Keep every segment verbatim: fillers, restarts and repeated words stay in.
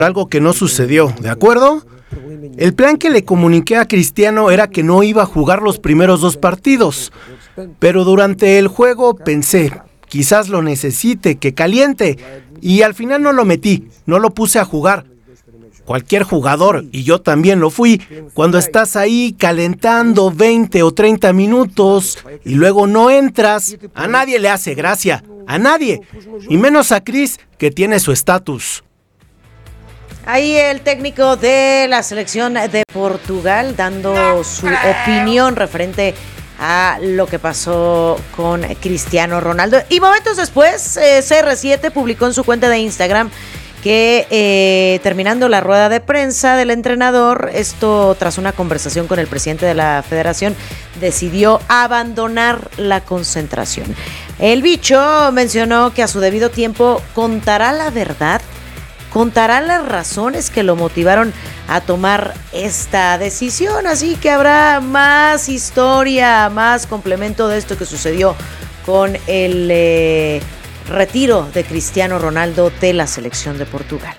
algo que no sucedió, ¿de acuerdo? El plan que le comuniqué a Cristiano era que no iba a jugar los primeros dos partidos, pero durante el juego pensé, quizás lo necesite, que caliente, y al final no lo metí, no lo puse a jugar. Cualquier jugador, y yo también lo fui, cuando estás ahí calentando veinte o treinta minutos y luego no entras, a nadie le hace gracia, a nadie, y menos a Cris, que tiene su estatus. Ahí el técnico de la selección de Portugal dando su opinión referente a lo que pasó con Cristiano Ronaldo. Y momentos después, eh, C R siete publicó en su cuenta de Instagram que eh, terminando la rueda de prensa del entrenador, esto tras una conversación con el presidente de la federación, decidió abandonar la concentración. El bicho mencionó que a su debido tiempo contará la verdad, contará las razones que lo motivaron a tomar esta decisión, así que habrá más historia, más complemento de esto que sucedió con el eh, retiro de Cristiano Ronaldo de la selección de Portugal.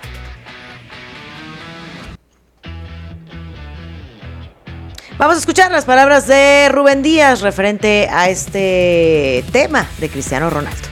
Vamos a escuchar las palabras de Rubén Díaz referente a este tema de Cristiano Ronaldo.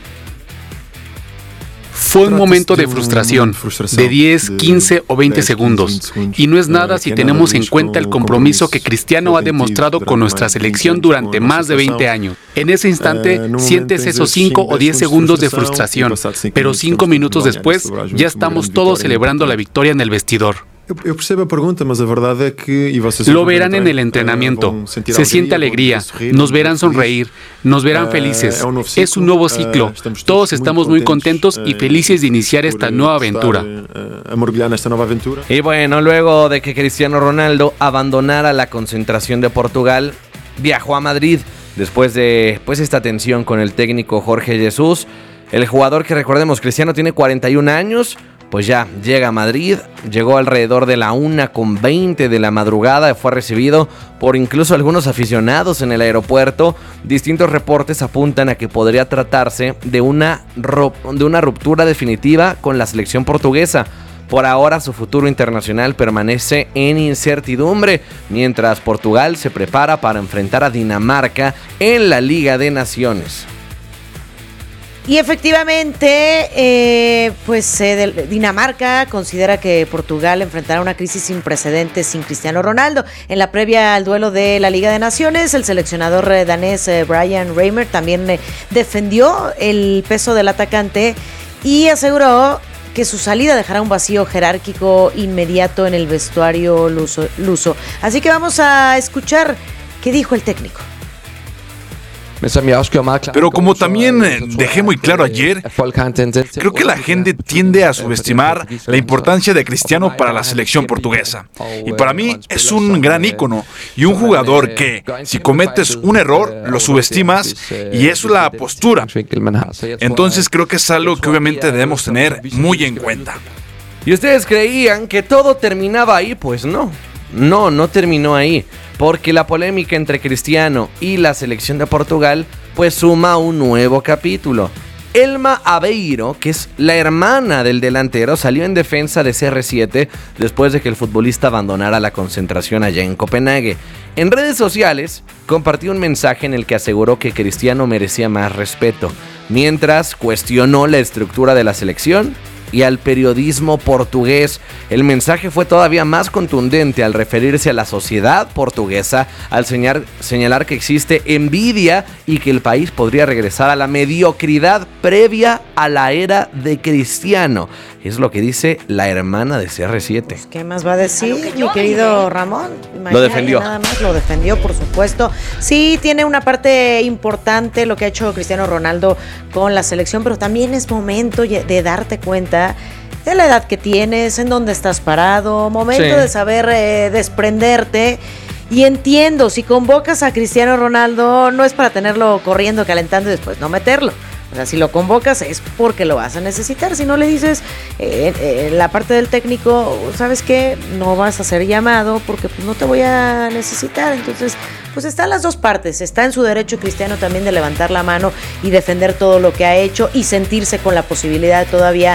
Fue un momento de frustración, de diez, quince o veinte segundos, y no es nada si tenemos en cuenta el compromiso que Cristiano ha demostrado con nuestra selección durante más de veinte años. En ese instante sientes esos cinco o diez segundos de frustración, pero cinco minutos después ya estamos todos celebrando la victoria en el vestidor. Eu percebo a pergunta, mas a verdade é que e vocês lo verán en el entrenamiento. Se siente alegría, nos verán sonreír, nos verán felices. Es un nuevo ciclo. Todos estamos muy contentos y felices de iniciar esta nueva aventura. Y bueno, luego de que Cristiano Ronaldo abandonara la concentración de Portugal, viajó a Madrid después de pues esta tensión con el técnico Jorge Jesús. El jugador que recordemos, Cristiano tiene cuarenta y un años. Pues ya llega a Madrid, llegó alrededor de la una con veinte de la madrugada, fue recibido por incluso algunos aficionados en el aeropuerto. Distintos reportes apuntan a que podría tratarse de una, de una ruptura definitiva con la selección portuguesa. Por ahora su futuro internacional permanece en incertidumbre, mientras Portugal se prepara para enfrentar a Dinamarca en la Liga de Naciones. Y efectivamente, eh, pues eh, Dinamarca considera que Portugal enfrentará una crisis sin precedentes sin Cristiano Ronaldo. En la previa al duelo de la Liga de Naciones, el seleccionador eh, danés eh, Brian Reimer también eh, defendió el peso del atacante y aseguró que su salida dejará un vacío jerárquico inmediato en el vestuario luso. luso. Así que vamos a escuchar qué dijo el técnico. Pero como también dejé muy claro ayer, creo que la gente tiende a subestimar la importancia de Cristiano para la selección portuguesa. Y para mí es un gran ícono y un jugador que, si cometes un error, lo subestimas y es la postura. Entonces creo que es algo que obviamente debemos tener muy en cuenta. ¿Y ustedes creían que todo terminaba ahí? Pues no, no, no terminó ahí. Porque la polémica entre Cristiano y la selección de Portugal pues suma un nuevo capítulo. Elma Aveiro, que es la hermana del delantero, salió en defensa de C R siete después de que el futbolista abandonara la concentración allá en Copenhague. En redes sociales compartió un mensaje en el que aseguró que Cristiano merecía más respeto, mientras cuestionó la estructura de la selección y al periodismo portugués. El mensaje fue todavía más contundente al referirse a la sociedad portuguesa, al señalar, señalar que existe envidia y que el país podría regresar a la mediocridad previa a la era de Cristiano. Es lo que dice la hermana de C R siete. Pues, ¿qué más va a decir, mi querido Ramón? Imagínate, lo defendió. Nada más lo defendió, por supuesto. Sí, tiene una parte importante lo que ha hecho Cristiano Ronaldo con la selección, pero también es momento de darte cuenta de la edad que tienes, en dónde estás parado, momento sí. de saber eh, desprenderte. Y entiendo, si convocas a Cristiano Ronaldo, no es para tenerlo corriendo, calentando y después no meterlo. O sea, si lo convocas es porque lo vas a necesitar. Si no le dices eh, eh, la parte del técnico, ¿sabes qué? No vas a ser llamado porque pues, no te voy a necesitar. Entonces, pues están las dos partes. Está en su derecho Cristiano también de levantar la mano y defender todo lo que ha hecho y sentirse con la posibilidad de todavía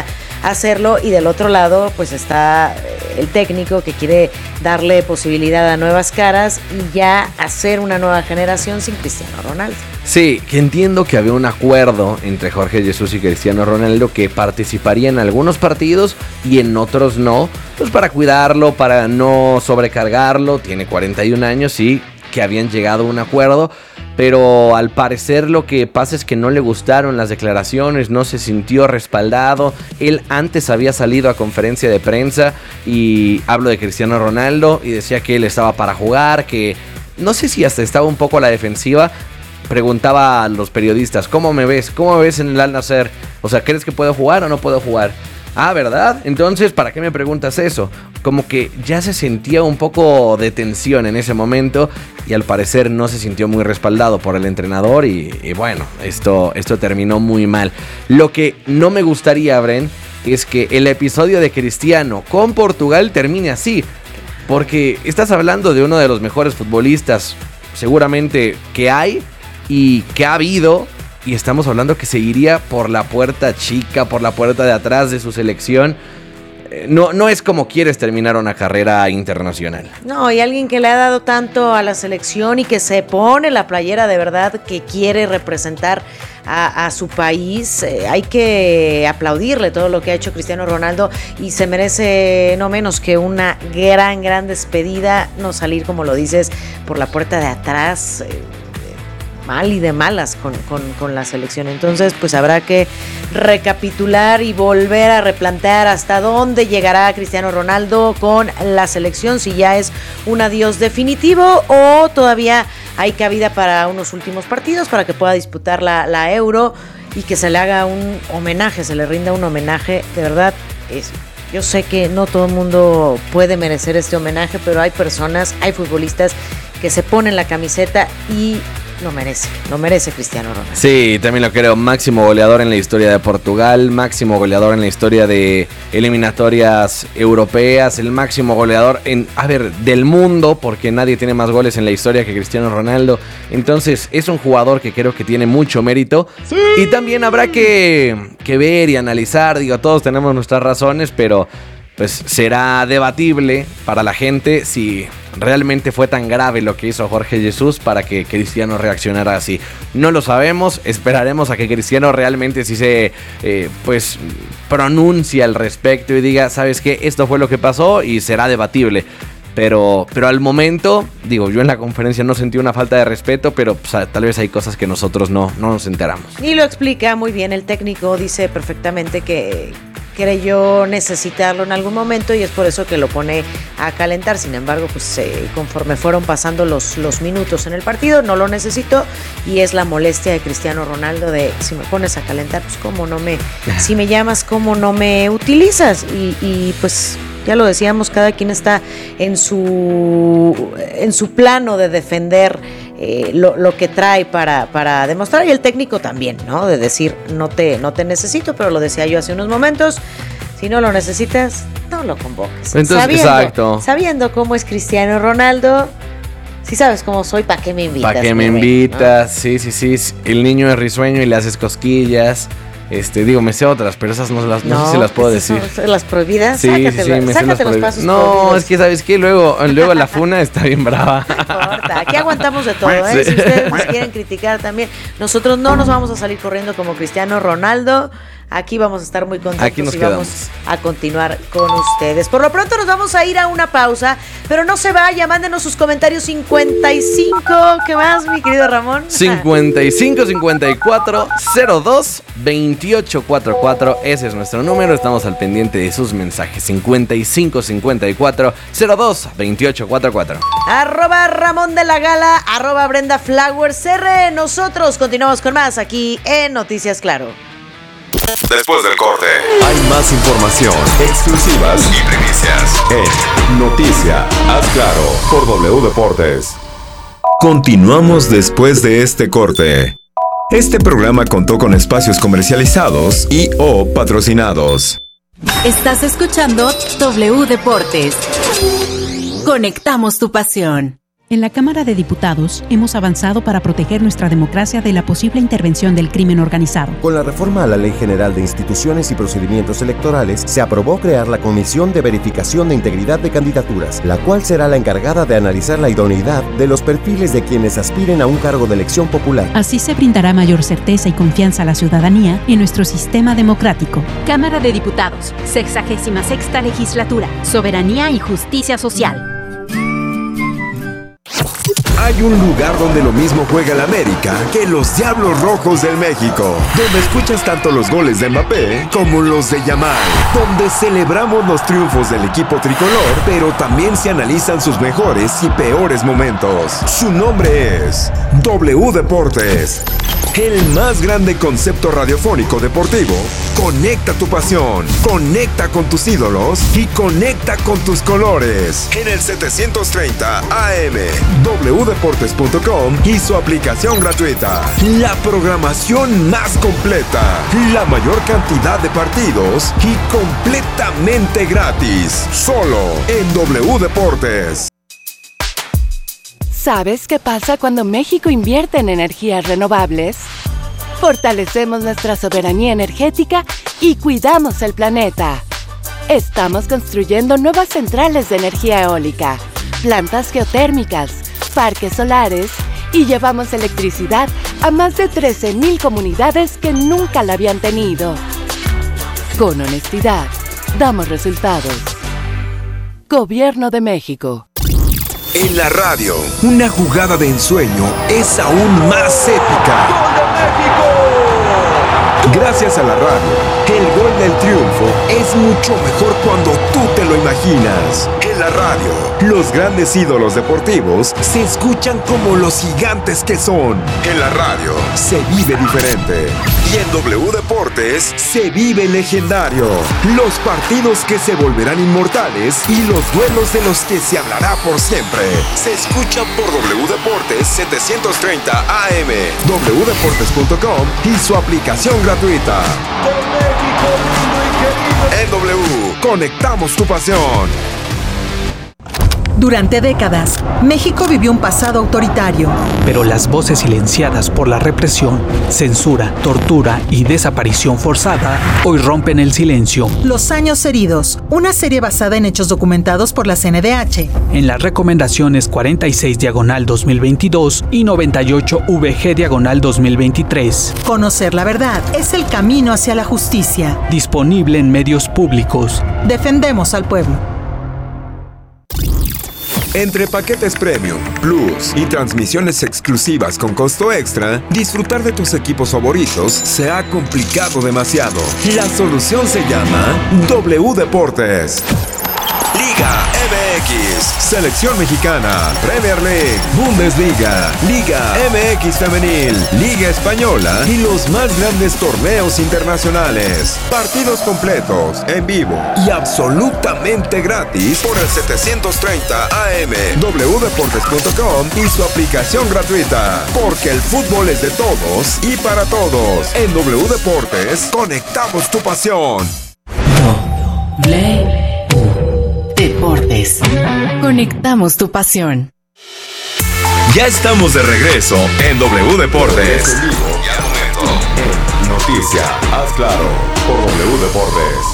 hacerlo. Y del otro lado, pues está el técnico que quiere darle posibilidad a nuevas caras y ya hacer una nueva generación sin Cristiano Ronaldo. Sí, que entiendo que había un acuerdo entre Jorge Jesús y Cristiano Ronaldo que participaría en algunos partidos y en otros no, pues para cuidarlo, para no sobrecargarlo. Tiene cuarenta y un años y que habían llegado a un acuerdo, pero al parecer lo que pasa es que no le gustaron las declaraciones, no se sintió respaldado. Él antes había salido a conferencia de prensa y hablo de Cristiano Ronaldo y decía que él estaba para jugar, que no sé si hasta estaba un poco a la defensiva. Preguntaba a los periodistas, ¿cómo me ves? ¿Cómo me ves en el Al Nassr? O sea, ¿crees que puedo jugar o no puedo jugar? Ah, ¿verdad? Entonces, ¿para qué me preguntas eso? Como que ya se sentía un poco de tensión en ese momento y al parecer no se sintió muy respaldado por el entrenador y, y bueno, esto, esto terminó muy mal. Lo que no me gustaría, Bren, es que el episodio de Cristiano con Portugal termine así, porque estás hablando de uno de los mejores futbolistas seguramente que hay y que ha habido, y estamos hablando que se iría por la puerta chica, por la puerta de atrás de su selección. No, no es como quieres terminar una carrera internacional. No, y alguien que le ha dado tanto a la selección y que se pone la playera de verdad, que quiere representar a, a su país, eh, hay que aplaudirle todo lo que ha hecho Cristiano Ronaldo y se merece no menos que una gran, gran despedida, no salir, como lo dices, por la puerta de atrás, eh, mal y de malas con, con, con la selección. Entonces pues habrá que recapitular y volver a replantear hasta dónde llegará Cristiano Ronaldo con la selección, si ya es un adiós definitivo o todavía hay cabida para unos últimos partidos para que pueda disputar la, la Euro y que se le haga un homenaje, se le rinda un homenaje. De verdad, es, yo sé que no todo el mundo puede merecer este homenaje, pero hay personas, hay futbolistas que se ponen la camiseta y lo merece, lo merece Cristiano Ronaldo. Sí, también lo creo. Máximo goleador en la historia de Portugal, máximo goleador en la historia de eliminatorias europeas, el máximo goleador en, a ver, del mundo, porque nadie tiene más goles en la historia que Cristiano Ronaldo. Entonces es un jugador que creo que tiene mucho mérito. Sí. Y también habrá que, que ver y analizar, digo, todos tenemos nuestras razones, pero pues será debatible para la gente si realmente fue tan grave lo que hizo Jorge Jesús para que Cristiano reaccionara así. No lo sabemos, esperaremos a que Cristiano realmente sí se eh, pues pronuncie al respecto y diga, ¿sabes qué? Esto fue lo que pasó y será debatible. Pero, pero al momento, digo, yo en la conferencia no sentí una falta de respeto, pero o sea, tal vez hay cosas que nosotros no, no nos enteramos. Y lo explica muy bien el técnico, dice perfectamente que creyó necesitarlo en algún momento y es por eso que lo pone a calentar. Sin embargo, pues eh, conforme fueron pasando los, los minutos en el partido, no lo necesitó y es la molestia de Cristiano Ronaldo de si me pones a calentar, pues cómo no me, si me llamas, cómo no me utilizas y, y pues ya lo decíamos, cada quien está en su, en su plano de defender eh, lo, lo que trae para, para demostrar, y el técnico también, ¿no? De decir, no te, no te necesito, pero lo decía yo hace unos momentos, si no lo necesitas, no lo convoques. Entonces, sabiendo, exacto. Sabiendo cómo es Cristiano Ronaldo, si sabes cómo soy, ¿para qué me invitas? ¿Para qué me invitas? ¿No? Sí, sí, sí, el niño es risueño y le haces cosquillas. Este, digo, me sé otras, pero esas no, las, no, no sé si las puedo decir. Son las prohibidas. Sí, sácate, sí, sí, me sé las los pasos No, prohibidos. es que sabes qué, luego, luego la funa está bien brava. No importa, aquí aguantamos de todo, ¿eh? Sí. Si ustedes nos quieren criticar también, nosotros no nos vamos a salir corriendo como Cristiano Ronaldo. Aquí vamos a estar muy contentos Aquí nos y quedamos. vamos a continuar con ustedes. Por lo pronto nos vamos a ir a una pausa, pero no se vaya, mándenos sus comentarios cincuenta y cinco, ¿qué más, mi querido Ramón? cincuenta y cinco, cincuenta y cuatro, cero dos, veintiocho cuarenta y cuatro, ese es nuestro número, estamos al pendiente de sus mensajes. Cincuenta y cinco, cincuenta y cuatro, cero dos, veintiocho cuarenta y cuatro. Arroba Ramón de la Gala, arroba Brenda Flowers R. Nosotros continuamos con más aquí en Noticias Claro. Después del corte, hay más información, exclusivas y primicias en Noticia Haz Claro por W Deportes. Continuamos después de este corte. Este programa contó con espacios comercializados y o patrocinados. Estás escuchando W Deportes. Conectamos tu pasión. En la Cámara de Diputados hemos avanzado para proteger nuestra democracia de la posible intervención del crimen organizado. Con la reforma a la Ley General de Instituciones y Procedimientos Electorales, se aprobó crear la Comisión de Verificación de Integridad de Candidaturas, la cual será la encargada de analizar la idoneidad de los perfiles de quienes aspiren a un cargo de elección popular. Así se brindará mayor certeza y confianza a la ciudadanía en nuestro sistema democrático. Cámara de Diputados, sexagésima sexta legislatura, soberanía y justicia social. Hay un lugar donde lo mismo juega el América que los Diablos Rojos del México, donde escuchas tanto los goles de Mbappé como los de Yamal, donde celebramos los triunfos del equipo tricolor, pero también se analizan sus mejores y peores momentos. Su nombre es W Deportes. El más grande concepto radiofónico deportivo. Conecta tu pasión, conecta con tus ídolos y conecta con tus colores. En el setecientos treinta A M, w deportes punto com y su aplicación gratuita. La programación más completa, la mayor cantidad de partidos y completamente gratis. Solo en W Deportes. ¿Sabes qué pasa cuando México invierte en energías renovables? Fortalecemos nuestra soberanía energética y cuidamos el planeta. Estamos construyendo nuevas centrales de energía eólica, plantas geotérmicas, parques solares y llevamos electricidad a más de trece mil comunidades que nunca la habían tenido. Con honestidad, damos resultados. Gobierno de México. En la radio, una jugada de ensueño es aún más épica. ¡Gol de México! Gracias a la radio, el gol del triunfo es mucho mejor cuando tú te lo imaginas. En la radio, los grandes ídolos deportivos se escuchan como los gigantes que son. En la radio, se vive diferente. Y en W Deportes, se vive legendario. Los partidos que se volverán inmortales y los duelos de los que se hablará por siempre. Se escuchan por W Deportes setecientos treinta A M, w deportes punto com y su aplicación gratuita. Con México lindo y querido. En W, conectamos tu pasión. Durante décadas, México vivió un pasado autoritario. Pero las voces silenciadas por la represión, censura, tortura y desaparición forzada hoy rompen el silencio. Los años heridos, una serie basada en hechos documentados por la C N D H. En las recomendaciones cuarenta y seis diagonal dos mil veintidós y noventa y ocho V G diagonal dos mil veintitrés. Conocer la verdad es el camino hacia la justicia. Disponible en medios públicos. Defendemos al pueblo. Entre paquetes Premium, Plus y transmisiones exclusivas con costo extra, disfrutar de tus equipos favoritos se ha complicado demasiado. La solución se llama W Deportes. Liga M X, Selección Mexicana, Premier League, Bundesliga, Liga M X Femenil, Liga Española y los más grandes torneos internacionales. Partidos completos, en vivo y absolutamente gratis por el setecientos treinta A M, w deportes punto com y su aplicación gratuita. Porque el fútbol es de todos y para todos. En W Deportes, conectamos tu pasión. W Deportes. Conectamos tu pasión. Ya estamos de regreso en W Deportes. En Noticia, haz claro, por W Deportes.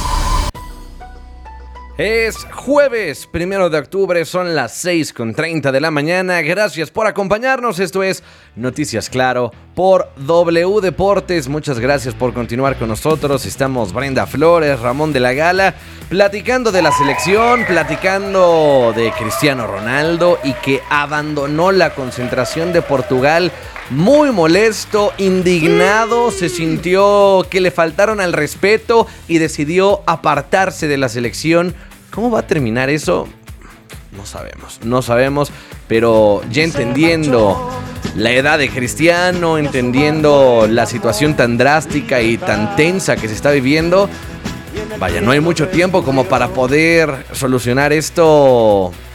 Es jueves, primero de octubre, son las seis con treinta de la mañana. Gracias por acompañarnos. Esto es Noticias Claro por W Deportes. Muchas gracias por continuar con nosotros. Estamos Brenda Flores, Ramón de la Gala, platicando de la selección, platicando de Cristiano Ronaldo y que abandonó la concentración de Portugal. Muy molesto, indignado, se sintió que le faltaron al respeto y decidió apartarse de la selección. ¿Cómo va a terminar eso? No sabemos, no sabemos, pero ya entendiendo la edad de Cristiano, entendiendo la situación tan drástica y tan tensa que se está viviendo, vaya, no hay mucho tiempo como para poder solucionar esto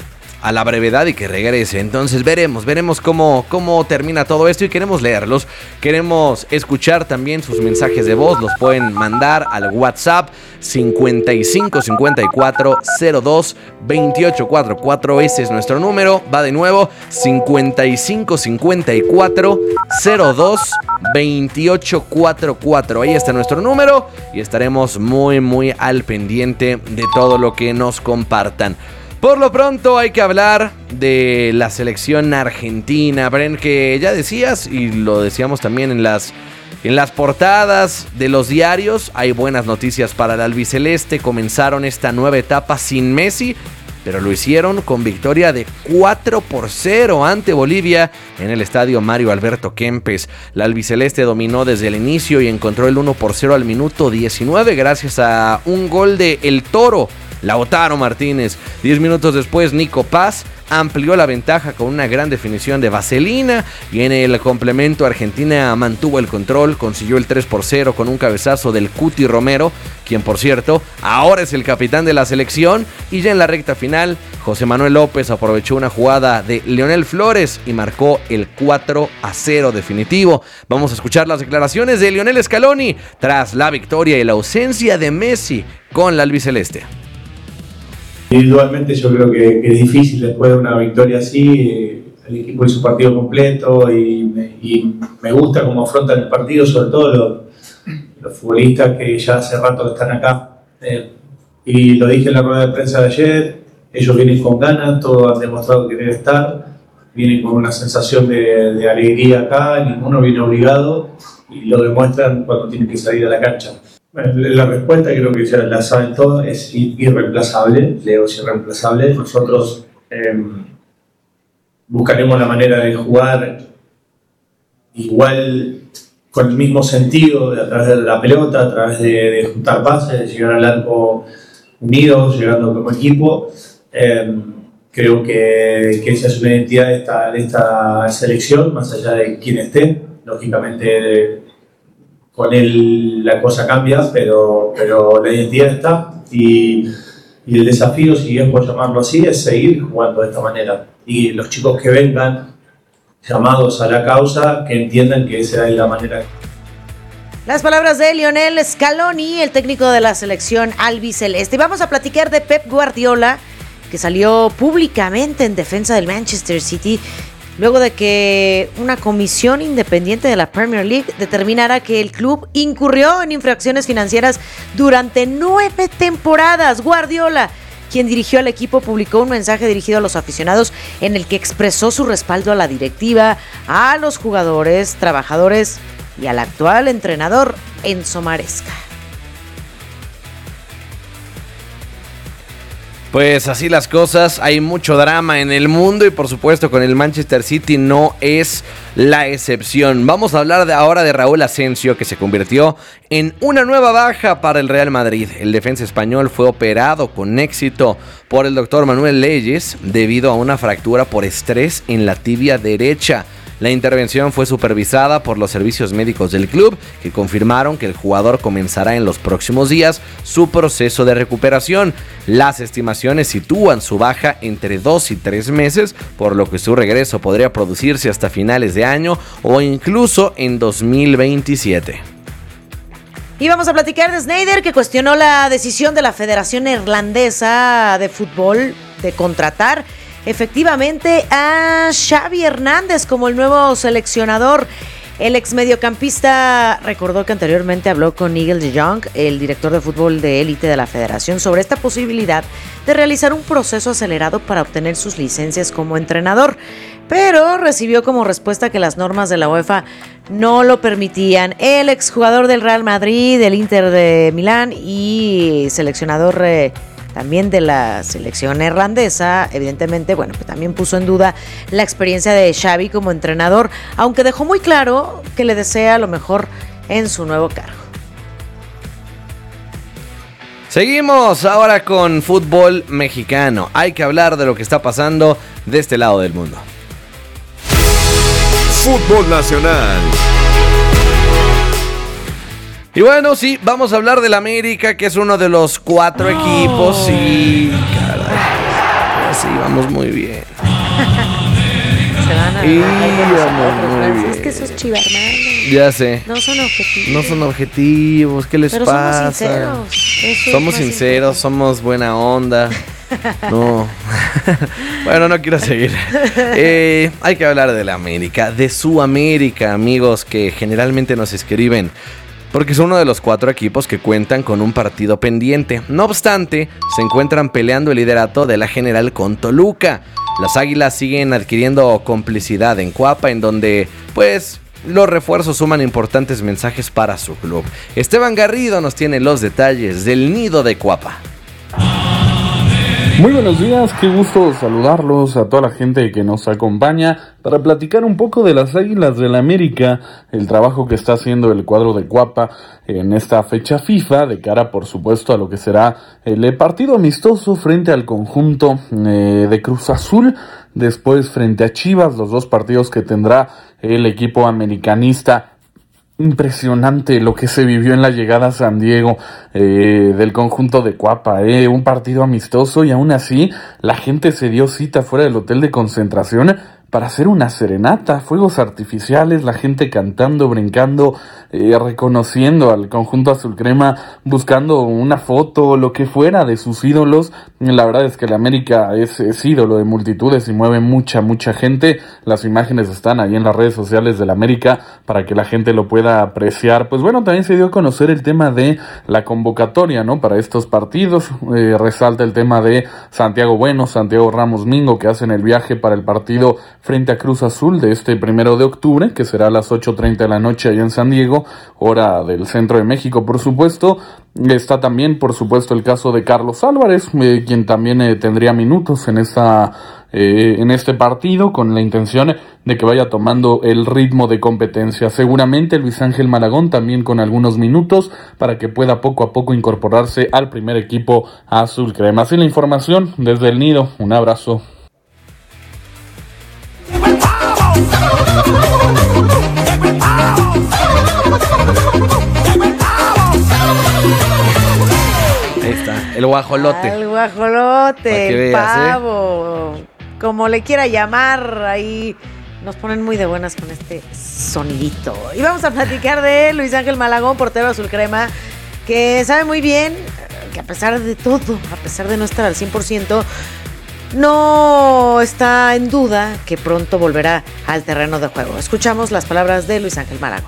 a la brevedad y que regrese. Entonces veremos, veremos cómo, cómo termina todo esto y queremos leerlos. Queremos escuchar también sus mensajes de voz. Los pueden mandar al WhatsApp cincuenta y cinco cincuenta y cuatro cero dos veintiocho cuarenta y cuatro. Ese es nuestro número. Va de nuevo, cincuenta y cinco cincuenta y cuatro cero dos veintiocho cuarenta y cuatro. Ahí está nuestro número y estaremos muy muy al pendiente de todo lo que nos compartan. Por lo pronto hay que hablar de la selección argentina, Bren, que ya decías y lo decíamos también en las, en las portadas de los diarios. Hay buenas noticias para el albiceleste. Comenzaron esta nueva etapa sin Messi, pero lo hicieron con victoria de cuatro por cero ante Bolivia en el estadio Mario Alberto Kempes. La albiceleste dominó desde el inicio y encontró el uno por cero al minuto diecinueve gracias a un gol de El Toro, Lautaro Martínez. Diez minutos después, Nico Paz amplió la ventaja con una gran definición de Vaselina y en el complemento Argentina mantuvo el control, consiguió el tres por cero con un cabezazo del Cuti Romero, quien por cierto ahora es el capitán de la selección, y ya en la recta final José Manuel López aprovechó una jugada de Leonel Flores y marcó el cuatro a cero definitivo. Vamos a escuchar las declaraciones de Lionel Scaloni tras la victoria y la ausencia de Messi con la albiceleste. Individualmente yo creo que, que es difícil después de una victoria así. Eh, el equipo hizo partido completo y me, y me gusta cómo afrontan el partido, sobre todo los, los futbolistas que ya hace rato están acá. Eh, y lo dije en la rueda de prensa de ayer, ellos vienen con ganas, todos han demostrado querer estar, vienen con una sensación de, de alegría acá, ninguno viene obligado y lo demuestran cuando tienen que salir a la cancha. Bueno, la respuesta creo que ya la saben todos, es irreemplazable. Leo es irreemplazable. Nosotros eh, buscaremos la manera de jugar igual, con el mismo sentido, de, a través de la pelota, a través de, de juntar pases, de llegar al arco unidos, llegando como equipo. Eh, creo que, que esa es una identidad de esta, de esta selección, más allá de quién esté. Lógicamente, de, con él la cosa cambia, pero, pero la identidad está y, y el desafío, si es por llamarlo así, es seguir jugando de esta manera. Y los chicos que vengan llamados a la causa, que entiendan que esa es la manera. Las palabras de Lionel Scaloni, el técnico de la selección albiceleste. Vamos a platicar de Pep Guardiola, que salió públicamente en defensa del Manchester City luego de que una comisión independiente de la Premier League determinara que el club incurrió en infracciones financieras durante nueve temporadas. Guardiola, quien dirigió al equipo, publicó un mensaje dirigido a los aficionados en el que expresó su respaldo a la directiva, a los jugadores, trabajadores y al actual entrenador Enzo Maresca. Pues así las cosas, hay mucho drama en el mundo y por supuesto con el Manchester City no es la excepción. Vamos a hablar de ahora de Raúl Asensio, que se convirtió en una nueva baja para el Real Madrid. El defensa español fue operado con éxito por el doctor Manuel Leyes debido a una fractura por estrés en la tibia derecha. La intervención fue supervisada por los servicios médicos del club, que confirmaron que el jugador comenzará en los próximos días su proceso de recuperación. Las estimaciones sitúan su baja entre dos y tres meses, por lo que su regreso podría producirse hasta finales de año o incluso en dos mil veintisiete. Y vamos a platicar de Sneijder, que cuestionó la decisión de la Federación Neerlandesa de Fútbol de contratar efectivamente a Xavi Hernández como el nuevo seleccionador. El ex mediocampista recordó que anteriormente habló con Nigel de Jong, el director de fútbol de élite de la federación, sobre esta posibilidad de realizar un proceso acelerado para obtener sus licencias como entrenador, pero recibió como respuesta que las normas de la UEFA no lo permitían. El exjugador del Real Madrid, del Inter de Milán y seleccionador eh, también de la selección neerlandesa, evidentemente, bueno, pues también puso en duda la experiencia de Xavi como entrenador, aunque dejó muy claro que le desea lo mejor en su nuevo cargo. Seguimos ahora con fútbol mexicano. Hay que hablar de lo que está pasando de este lado del mundo. Fútbol nacional. Y bueno, sí, vamos a hablar del América, que es uno de los cuatro equipos y... Caray, Sí, vamos muy bien. Se van a... Y vamos muy bien. Es que esos chivarmanos. Ya sé. No son objetivos. No son objetivos. ¿Qué les Pero pasa? somos sinceros. Eso Somos es más sinceros, somos buena onda. No. Bueno, no quiero seguir. Eh, hay que hablar de la América, de su América, amigos que generalmente nos escriben, porque son uno de los cuatro equipos que cuentan con un partido pendiente. No obstante, se encuentran peleando el liderato de la general con Toluca. Las Águilas siguen adquiriendo complicidad en Cuapa, en donde, pues, los refuerzos suman importantes mensajes para su club. Esteban Garrido nos tiene los detalles del nido de Cuapa. Muy buenos días, qué gusto saludarlos a toda la gente que nos acompaña para platicar un poco de las Águilas del América, el trabajo que está haciendo el cuadro de Cuapa en esta fecha FIFA, de cara por supuesto a lo que será el partido amistoso frente al conjunto eh, de Cruz Azul, después frente a Chivas, los dos partidos que tendrá el equipo americanista. Impresionante lo que se vivió en la llegada a San Diego eh, del conjunto de Cuapa, eh, un partido amistoso y aún así la gente se dio cita fuera del hotel de concentración para hacer una serenata, fuegos artificiales, la gente cantando, brincando, eh, reconociendo al conjunto azul crema, buscando una foto, lo que fuera de sus ídolos. La verdad es que el América es, es ídolo de multitudes y mueve mucha, mucha gente. Las imágenes están ahí en las redes sociales del América para que la gente lo pueda apreciar. Pues bueno, también se dio a conocer el tema de la convocatoria, ¿no? Para estos partidos, eh, resalta el tema de Santiago Bueno, Santiago Ramos Mingo, que hacen el viaje para el partido frente a Cruz Azul de este primero de octubre, que será a las ocho treinta de la noche allá en San Diego, hora del centro de México, por supuesto. Está también, por supuesto, el caso de Carlos Álvarez, eh, quien también eh, tendría minutos en esta eh, en este partido, con la intención de que vaya tomando el ritmo de competencia. Seguramente Luis Ángel Malagón también con algunos minutos para que pueda poco a poco incorporarse al primer equipo azul crema. Así la información desde el nido. Un abrazo. Ahí está, el guajolote. El guajolote, el veas, pavo, ¿eh? Como le quiera llamar, ahí nos ponen muy de buenas con este sonidito. Y vamos a platicar de Luis Ángel Malagón, portero azul crema, que sabe muy bien que a pesar de todo, a pesar de no estar al cien por ciento, no está en duda que pronto volverá al terreno de juego. Escuchamos las palabras de Luis Ángel Malagón.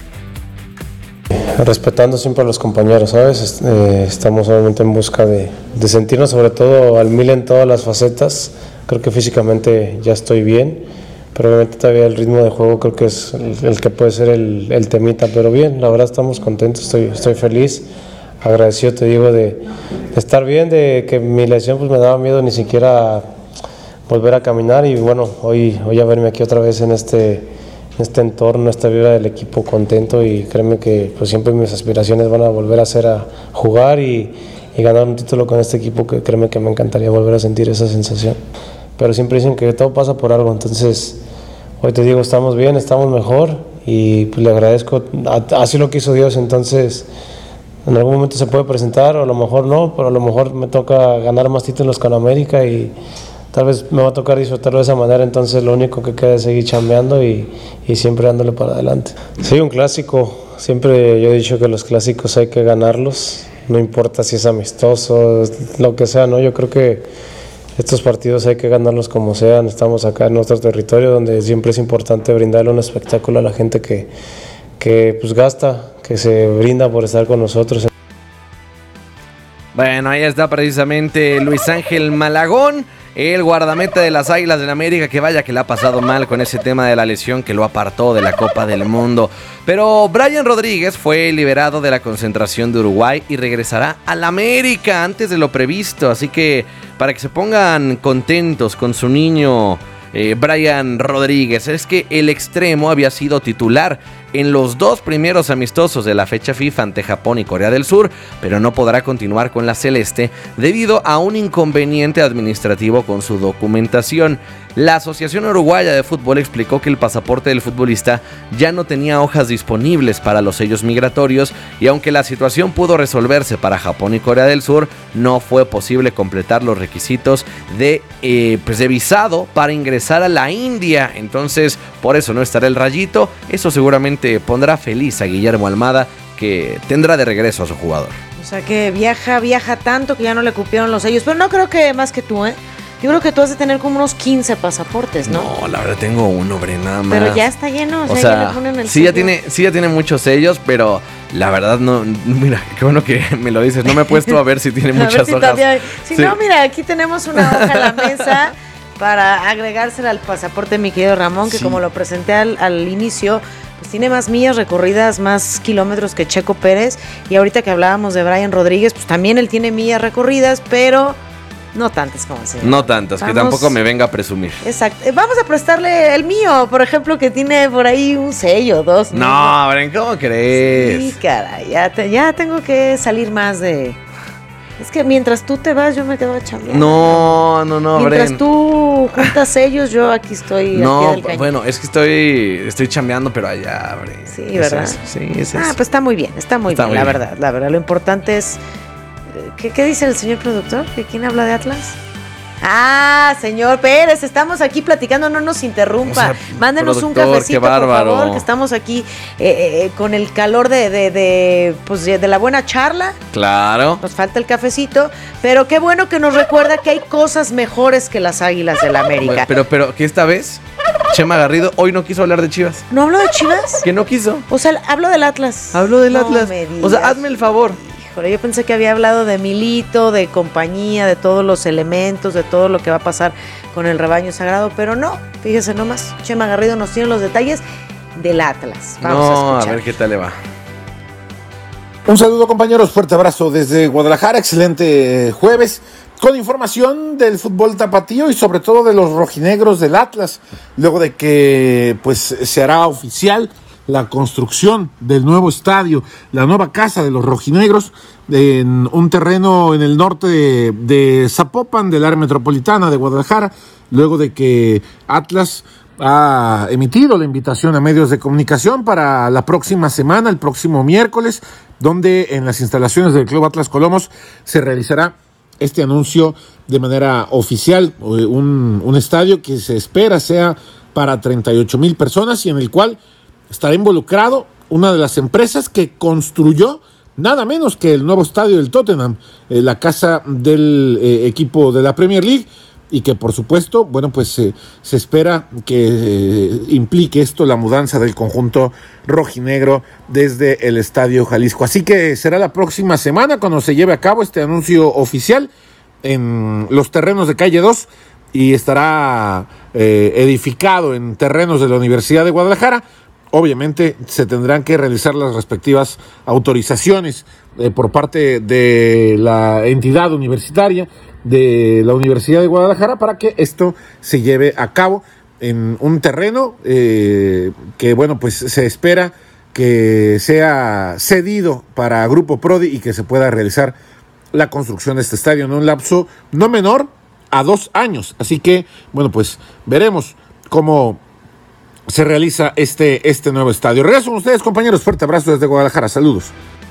Respetando siempre a los compañeros, ¿sabes? Eh, estamos obviamente en busca de, de sentirnos sobre todo al mil en todas las facetas. Creo que físicamente ya estoy bien, pero obviamente todavía el ritmo de juego creo que es el, el que puede ser el, el temita, pero bien, la verdad estamos contentos, estoy, estoy feliz, agradecido te digo de, de estar bien, de que mi lesión pues me daba miedo ni siquiera volver a caminar y bueno, hoy, hoy a verme aquí otra vez en este, en este entorno, esta vibra del equipo contento y créeme que pues siempre mis aspiraciones van a volver a ser a jugar y, y ganar un título con este equipo que créeme que me encantaría volver a sentir esa sensación. Pero siempre dicen que todo pasa por algo, entonces hoy te digo, estamos bien, estamos mejor y pues le agradezco, así lo quiso Dios, entonces en algún momento se puede presentar o a lo mejor no, pero a lo mejor me toca ganar más títulos con América y tal vez me va a tocar disfrutarlo de esa manera, entonces lo único que queda es seguir chambeando y, y siempre dándole para adelante. Sí, un clásico, siempre yo he dicho que los clásicos hay que ganarlos, no importa si es amistoso, lo que sea, ¿no? Yo creo que estos partidos hay que ganarlos como sean, estamos acá en nuestro territorio donde siempre es importante brindarle un espectáculo a la gente que, que pues gasta, que se brinda por estar con nosotros. Bueno, ahí está precisamente Luis Ángel Malagón, el guardameta de las Águilas del América, que vaya que le ha pasado mal con ese tema de la lesión que lo apartó de la Copa del Mundo. Pero Brian Rodríguez fue liberado de la concentración de Uruguay y regresará al América antes de lo previsto. Así que para que se pongan contentos con su niño eh, Brian Rodríguez, es que el extremo había sido titular en los dos primeros amistosos de la fecha FIFA ante Japón y Corea del Sur, pero no podrá continuar con la celeste debido a un inconveniente administrativo con su documentación. La Asociación Uruguaya de Fútbol explicó que el pasaporte del futbolista ya no tenía hojas disponibles para los sellos migratorios y aunque la situación pudo resolverse para Japón y Corea del Sur, no fue posible completar los requisitos de, eh, pues de visado para ingresar a la India. Entonces, por eso no estará el Rayito. Eso seguramente pondrá feliz a Guillermo Almada, que tendrá de regreso a su jugador. O sea que viaja, viaja tanto que ya no le cupieron los sellos. Pero no creo que más que tú, ¿eh? Yo creo que tú has de tener como unos quince pasaportes, ¿no? No, la verdad tengo uno, Bre, nada más. Pero ya está lleno, o sea, o sea ya le ponen el sí, ya tiene, sí ya tiene muchos sellos, pero la verdad no, mira, qué bueno que me lo dices, no me he puesto a ver si tiene muchas a ver si hojas. Todavía, si sí. no, mira, aquí tenemos una hoja en la mesa para agregársela al pasaporte, mi querido Ramón, que sí, como lo presenté al, al inicio, pues tiene más millas recorridas, más kilómetros que Checo Pérez, y ahorita que hablábamos de Brian Rodríguez, pues también él tiene millas recorridas, pero no tantas como así. No tantas, vamos, que tampoco me venga a presumir. Exacto. Vamos a prestarle el mío, por ejemplo, que tiene por ahí un sello, dos. No, Bren, ¿cómo crees? Sí, caray, ya, te, ya tengo que salir más de... Es que mientras tú te vas, yo me quedo chambeando. No, no, no, Mientras Bren. tú juntas sellos, yo aquí estoy no, al pie del cañón. Bueno, es que estoy, estoy chambeando, pero allá, Bren. Sí, ¿verdad? Es sí, es Ah, eso. pues está muy bien, está muy está bien, muy la bien. verdad, la verdad. Lo importante es... ¿Qué, qué dice el señor productor? ¿Que quién habla de Atlas? Ah, señor Pérez, estamos aquí platicando, no nos interrumpa. O sea, mándenos un productor, cafecito, qué bárbaro. por favor, que estamos aquí eh, eh, con el calor de, de, de, pues, de la buena charla. Claro. Nos falta el cafecito, pero qué bueno que nos recuerda que hay cosas mejores que las Águilas del la América. Pero, pero, que esta vez Chema Garrido hoy no quiso hablar de Chivas. ¿No hablo de Chivas? Que no quiso. O sea, hablo del Atlas. Hablo del no Atlas. Me digas. O sea, hazme el favor. Híjole, yo pensé que había hablado de Milito, de compañía, de todos los elementos, de todo lo que va a pasar con el rebaño sagrado, pero no, fíjese nomás, Chema Garrido nos tiene los detalles del Atlas. Vamos no, a escuchar. A ver qué tal le va. Un saludo, compañeros, fuerte abrazo desde Guadalajara, excelente jueves, con información del fútbol tapatío y sobre todo de los rojinegros del Atlas, luego de que pues se hará oficial la construcción del nuevo estadio, la nueva casa de los rojinegros, en un terreno en el norte de, de Zapopan, del área metropolitana de Guadalajara, luego de que Atlas ha emitido la invitación a medios de comunicación para la próxima semana, el próximo miércoles, donde en las instalaciones del Club Atlas Colomos se realizará este anuncio de manera oficial, un, un estadio que se espera sea para treinta y ocho mil personas y en el cual estará involucrado una de las empresas que construyó nada menos que el nuevo estadio del Tottenham, eh, la casa del eh, equipo de la Premier League, y que por supuesto, bueno, pues eh, se espera que eh, implique esto la mudanza del conjunto rojinegro desde el Estadio Jalisco. Así que será la próxima semana cuando se lleve a cabo este anuncio oficial en los terrenos de Calle dos y estará eh, edificado en terrenos de la Universidad de Guadalajara. Obviamente se tendrán que realizar las respectivas autorizaciones eh, por parte de la entidad universitaria de la Universidad de Guadalajara para que esto se lleve a cabo en un terreno eh, que, bueno, pues se espera que sea cedido para Grupo Prodi y que se pueda realizar la construcción de este estadio en un lapso no menor a dos años. Así que, bueno, pues veremos cómo se realiza este, este nuevo estadio. Regreso con ustedes, compañeros. Fuerte abrazo desde Guadalajara. Saludos.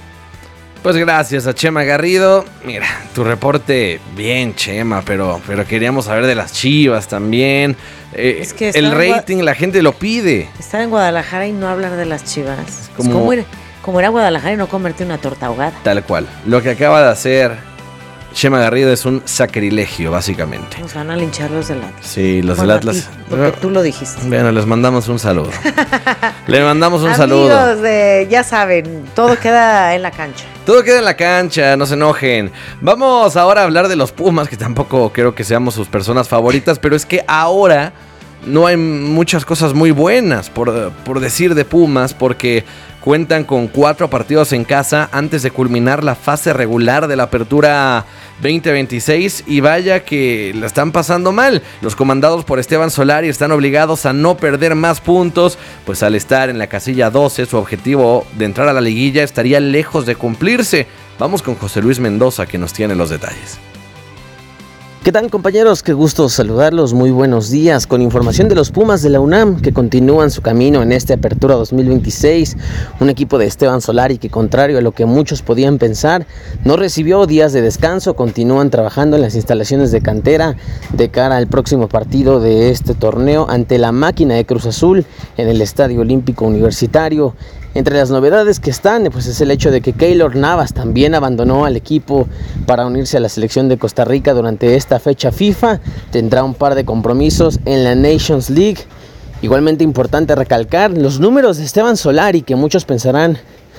Pues gracias a Chema Garrido. Mira, tu reporte bien, Chema, pero, pero queríamos saber de las Chivas también. Eh, es que el rating, Gua- la gente lo pide. Estar en Guadalajara y no hablar de las Chivas. Como- Es como ir, como ir a Guadalajara y no comerte una torta ahogada. Tal cual. Lo que acaba de hacer Chema Garrido es un sacrilegio, básicamente. Nos van a linchar los del Atlas. Sí, los Bueno, del Atlas. a ti, porque tú lo dijiste. Bueno, les mandamos un saludo. Le mandamos un Amigos saludo. de, ya saben, todo queda en la cancha. Todo queda en la cancha, no se enojen. Vamos ahora a hablar de los Pumas, que tampoco creo que seamos sus personas favoritas, pero es que ahora no hay muchas cosas muy buenas por, por decir de Pumas, porque cuentan con cuatro partidos en casa antes de culminar la fase regular de la apertura veinte veintiséis y vaya que la están pasando mal. Los comandados por Esteban Solari están obligados a no perder más puntos, pues al estar en la casilla doce su objetivo de entrar a la liguilla estaría lejos de cumplirse. Vamos con José Luis Mendoza que nos tiene los detalles. ¿Qué tal, compañeros? Qué gusto saludarlos, muy buenos días. Con información de los Pumas de la UNAM que continúan su camino en esta apertura dos mil veintiséis, un equipo de Esteban Solari que, contrario a lo que muchos podían pensar, no recibió días de descanso, continúan trabajando en las instalaciones de cantera de cara al próximo partido de este torneo ante la Máquina de Cruz Azul en el Estadio Olímpico Universitario. Entre las novedades que están, pues es el hecho de que Keylor Navas también abandonó al equipo para unirse a la selección de Costa Rica durante esta fecha FIFA. Tendrá un par de compromisos en la Nations League. Igualmente importante recalcar los números de Esteban Solari, que muchos pensarán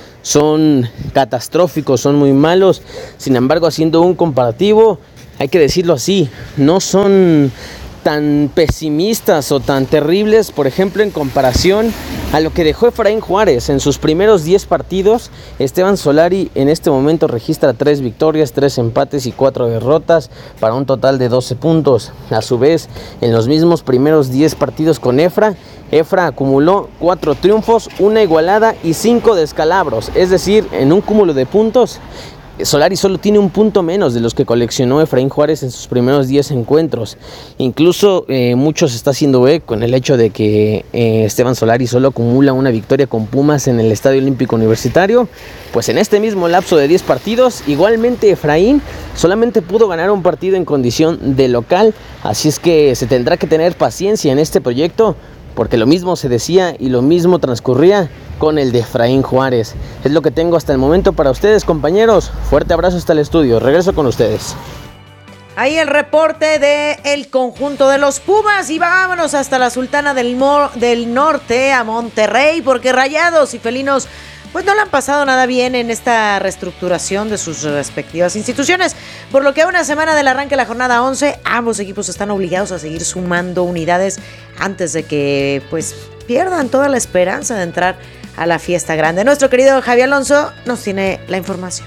son catastróficos, son muy malos. Sin embargo, haciendo un comparativo, hay que decirlo así, no son tan pesimistas o tan terribles, por ejemplo, en comparación a lo que dejó Efraín Juárez en sus primeros diez partidos. Esteban Solari en este momento registra tres victorias, tres empates y cuatro derrotas para un total de doce puntos. A su vez, en los mismos primeros diez partidos con Efra, Efra acumuló cuatro triunfos, una igualada y cinco descalabros, es decir, en un cúmulo de puntos, Solari solo tiene un punto menos de los que coleccionó Efraín Juárez en sus primeros diez encuentros. Incluso eh, muchos está haciendo eco en el hecho de que eh, Esteban Solari solo acumula una victoria con Pumas en el Estadio Olímpico Universitario. Pues en este mismo lapso de diez partidos, igualmente Efraín solamente pudo ganar un partido en condición de local. Así es que se tendrá que tener paciencia en este proyecto, porque lo mismo se decía y lo mismo transcurría con el de Efraín Juárez. Es lo que tengo hasta el momento para ustedes, compañeros. Fuerte abrazo hasta el estudio. Regreso con ustedes. Ahí el reporte del conjunto de los Pumas y vámonos hasta la Sultana del, Mo- del Norte, a Monterrey, porque Rayados y Felinos pues no le han pasado nada bien en esta reestructuración de sus respectivas instituciones, por lo que a una semana del arranque de la jornada once, ambos equipos están obligados a seguir sumando unidades antes de que pues pierdan toda la esperanza de entrar a la fiesta grande. Nuestro querido Javier Alonso nos tiene la información.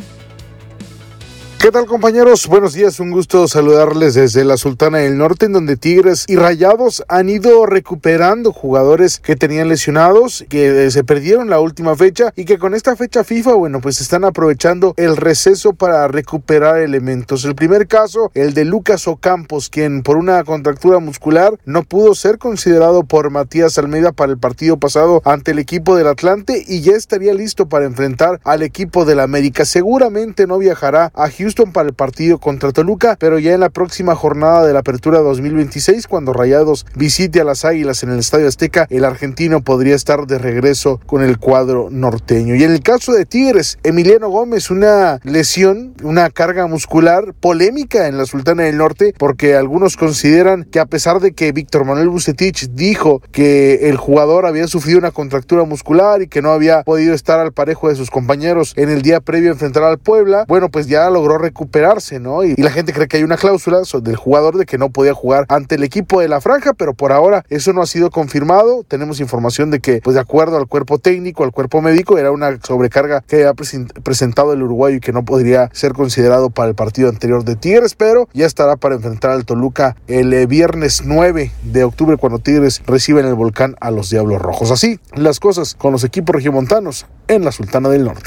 ¿Qué tal, compañeros? Buenos días, un gusto saludarles desde la Sultana del Norte, en donde Tigres y Rayados han ido recuperando jugadores que tenían lesionados, que se perdieron la última fecha y que con esta fecha FIFA, bueno, pues están aprovechando el receso para recuperar elementos. El primer caso, el de Lucas Ocampos, quien por una contractura muscular no pudo ser considerado por Matías Almeida para el partido pasado ante el equipo del Atlante y ya estaría listo para enfrentar al equipo del América. Seguramente no viajará a Houston para el partido contra Toluca, pero ya en la próxima jornada de la apertura dos mil veintiséis, cuando Rayados visite a las Águilas en el Estadio Azteca, el argentino podría estar de regreso con el cuadro norteño. Y en el caso de Tigres, Emiliano Gómez, una lesión, una carga muscular polémica en la Sultana del Norte, porque algunos consideran que a pesar de que Víctor Manuel Vucetich dijo que el jugador había sufrido una contractura muscular y que no había podido estar al parejo de sus compañeros en el día previo a enfrentar al Puebla, bueno, pues ya logró recuperarse, ¿no? Y, y la gente cree que hay una cláusula del jugador de que no podía jugar ante el equipo de la franja, pero por ahora eso no ha sido confirmado. Tenemos información de que, pues de acuerdo al cuerpo técnico, al cuerpo médico, era una sobrecarga que había presen- presentado el uruguayo y que no podría ser considerado para el partido anterior de Tigres, pero ya estará para enfrentar al Toluca el eh, viernes nueve de octubre, cuando Tigres recibe en el Volcán a los Diablos Rojos. Así las cosas con los equipos regiomontanos en la Sultana del Norte.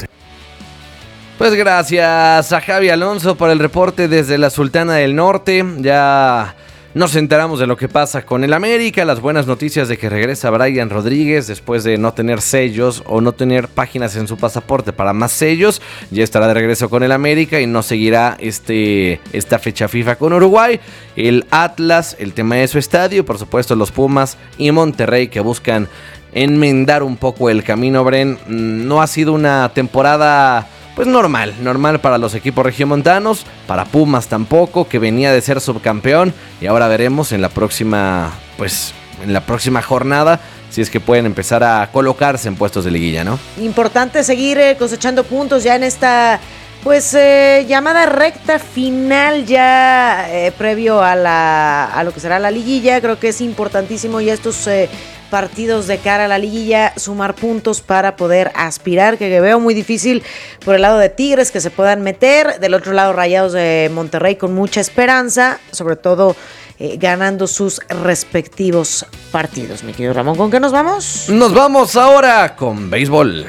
Pues gracias a Javi Alonso por el reporte desde la Sultana del Norte. Ya nos enteramos de lo que pasa con el América, las buenas noticias de que regresa Brian Rodríguez después de no tener sellos o no tener páginas en su pasaporte para más sellos. Ya estará de regreso con el América y no seguirá este, esta fecha FIFA con Uruguay. El Atlas, el tema de su estadio, por supuesto los Pumas y Monterrey, que buscan enmendar un poco el camino. Bren, no ha sido una temporada pues normal, normal para los equipos regiomontanos, para Pumas tampoco, que venía de ser subcampeón, y ahora veremos en la próxima, pues en la próxima jornada si es que pueden empezar a colocarse en puestos de liguilla, ¿no? Importante seguir eh, cosechando puntos ya en esta pues eh, llamada recta final ya eh, previo a la a lo que será la liguilla. Creo que es importantísimo ya estos eh, partidos de cara a la liguilla, sumar puntos para poder aspirar, que veo muy difícil por el lado de Tigres que se puedan meter, del otro lado Rayados de Monterrey con mucha esperanza, sobre todo eh, ganando sus respectivos partidos. Mi querido Ramón, ¿con qué nos vamos? Nos vamos ahora con béisbol.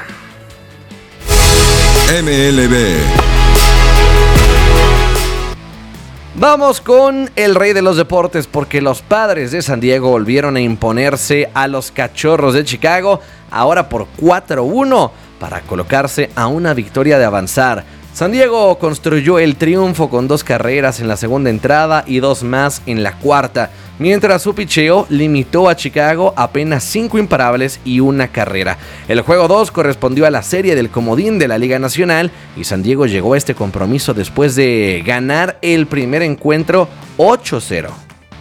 M L B. Vamos con el rey de los deportes, porque los Padres de San Diego volvieron a imponerse a los Cachorros de Chicago, ahora por cuatro uno, para colocarse a una victoria de avanzar. San Diego construyó el triunfo con dos carreras en la segunda entrada y dos más en la cuarta, mientras su picheo limitó a Chicago a apenas cinco imparables y una carrera. El juego dos correspondió a la serie del comodín de la Liga Nacional y San Diego llegó a este compromiso después de ganar el primer encuentro ocho cero.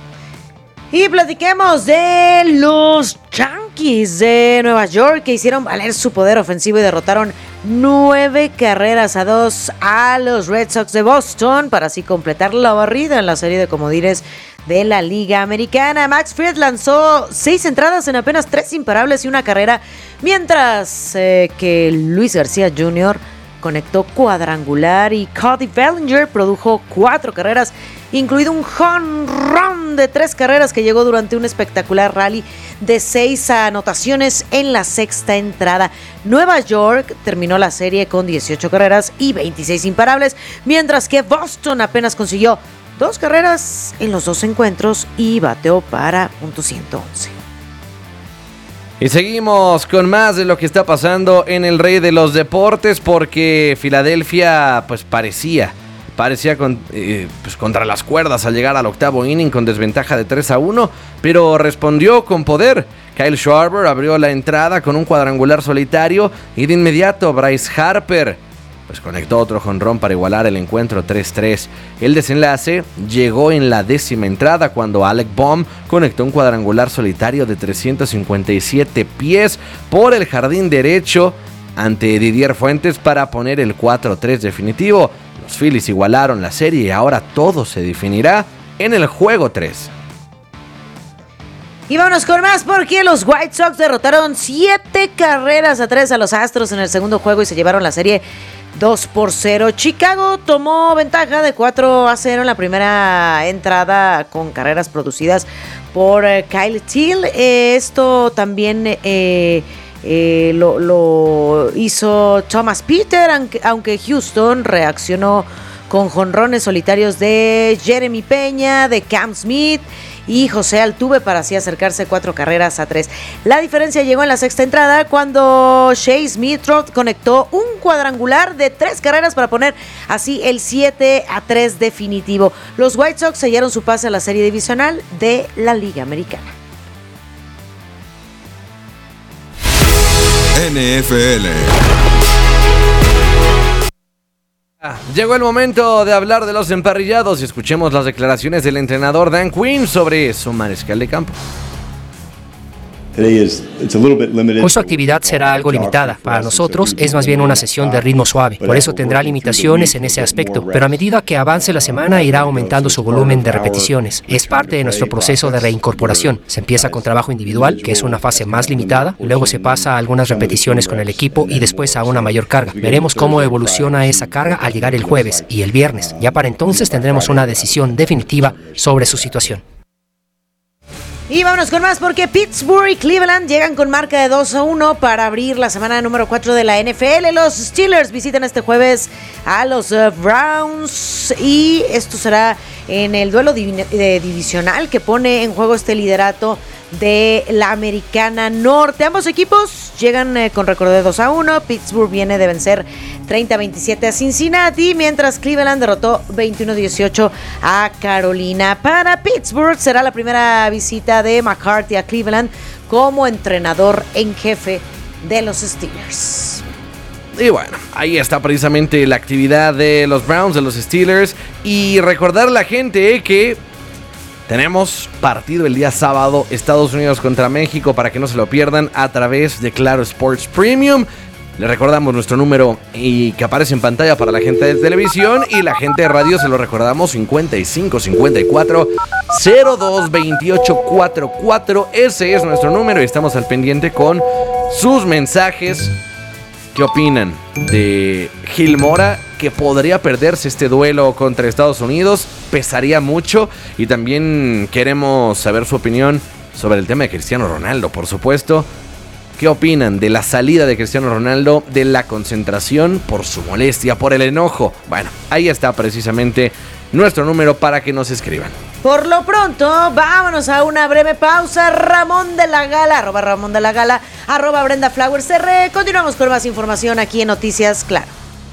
Y platiquemos de los Yankees de Nueva York, que hicieron valer su poder ofensivo y derrotaron nueve carreras a dos a los Red Sox de Boston para así completar la barrida en la serie de comodines de la Liga Americana. Max Fried lanzó seis entradas en apenas tres imparables y una carrera, mientras eh, que Luis García junior conectó cuadrangular y Cody Bellinger produjo cuatro carreras, incluido un home run de tres carreras que llegó durante un espectacular rally de seis anotaciones en la sexta entrada. Nueva York terminó la serie con dieciocho carreras y veintiséis imparables, mientras que Boston apenas consiguió dos carreras en los dos encuentros y bateó para punto ciento once. Y seguimos con más de lo que está pasando en el rey de los deportes, porque Filadelfia pues parecía, parecía con, eh, pues contra las cuerdas al llegar al octavo inning con desventaja de tres a uno, pero respondió con poder. Kyle Schwarber abrió la entrada con un cuadrangular solitario y de inmediato Bryce Harper pues conectó otro jonrón para igualar el encuentro tres tres. El desenlace llegó en la décima entrada cuando Alec Bohm conectó un cuadrangular solitario de trescientos cincuenta y siete pies por el jardín derecho ante Didier Fuentes para poner el cuatro tres definitivo. Los Phillies igualaron la serie y ahora todo se definirá en el juego tres. Y vámonos con más, porque los White Sox derrotaron siete carreras a tres a los Astros en el segundo juego y se llevaron la serie dos por cero. Chicago tomó ventaja de cuatro a cero en la primera entrada con carreras producidas por eh, Kyle Teel. Eh, esto también eh, eh, lo, lo hizo Thomas Peter, aunque, aunque Houston reaccionó con jonrones solitarios de Jeremy Peña, de Cam Smith y José Altuve para así acercarse cuatro carreras a tres. La diferencia llegó en la sexta entrada cuando Shea Smith-Roth conectó un cuadrangular de tres carreras para poner así el siete a tres definitivo. Los White Sox sellaron su pase a la serie divisional de la Liga Americana. N F L. Llegó el momento de hablar de los emparrillados y escuchemos las declaraciones del entrenador Dan Quinn sobre su mariscal de campo. Hoy su actividad será algo limitada. Para nosotros es más bien una sesión de ritmo suave. Por eso tendrá limitaciones en ese aspecto. Pero a medida que avance la semana irá aumentando su volumen de repeticiones. Es parte de nuestro proceso de reincorporación. Se empieza con trabajo individual, que es una fase más limitada. Luego se pasa a algunas repeticiones con el equipo y después a una mayor carga. Veremos cómo evoluciona esa carga al llegar el jueves y el viernes. Ya para entonces tendremos una decisión definitiva sobre su situación. Y vámonos con más, porque Pittsburgh y Cleveland llegan con marca de dos a uno para abrir la semana número cuatro de la N F L. Los Steelers visitan este jueves a los uh, Browns y esto será en el duelo div- de divisional que pone en juego este liderato de la Americana Norte. Ambos equipos llegan eh, con récord de dos a uno. Pittsburgh viene de vencer treinta a veintisiete a Cincinnati, mientras Cleveland derrotó veintiuno a dieciocho a Carolina. Para Pittsburgh será la primera visita de McCarthy a Cleveland como entrenador en jefe de los Steelers. Y bueno, ahí está precisamente la actividad de los Browns, de los Steelers. Y recordar a la gente que tenemos partido el día sábado, Estados Unidos contra México, para que no se lo pierdan a través de Claro Sports Premium. Le recordamos nuestro número y que aparece en pantalla para la gente de televisión, y la gente de radio se lo recordamos: cincuenta y cinco cincuenta y cuatro cero dos veintiocho cuarenta y cuatro. Ese es nuestro número y estamos al pendiente con sus mensajes. ¿Qué opinan de Gil Mora, que podría perderse este duelo contra Estados Unidos? Pesaría mucho. Y también queremos saber su opinión sobre el tema de Cristiano Ronaldo, por supuesto. ¿Qué opinan de la salida de Cristiano Ronaldo, de la concentración por su molestia, por el enojo? Bueno, ahí está precisamente nuestro número para que nos escriban. Por lo pronto, vámonos a una breve pausa. Ramón de la Gala, arroba Ramón de la Gala, arroba Brenda Flowers R. Continuamos con más información aquí en Noticias Claro.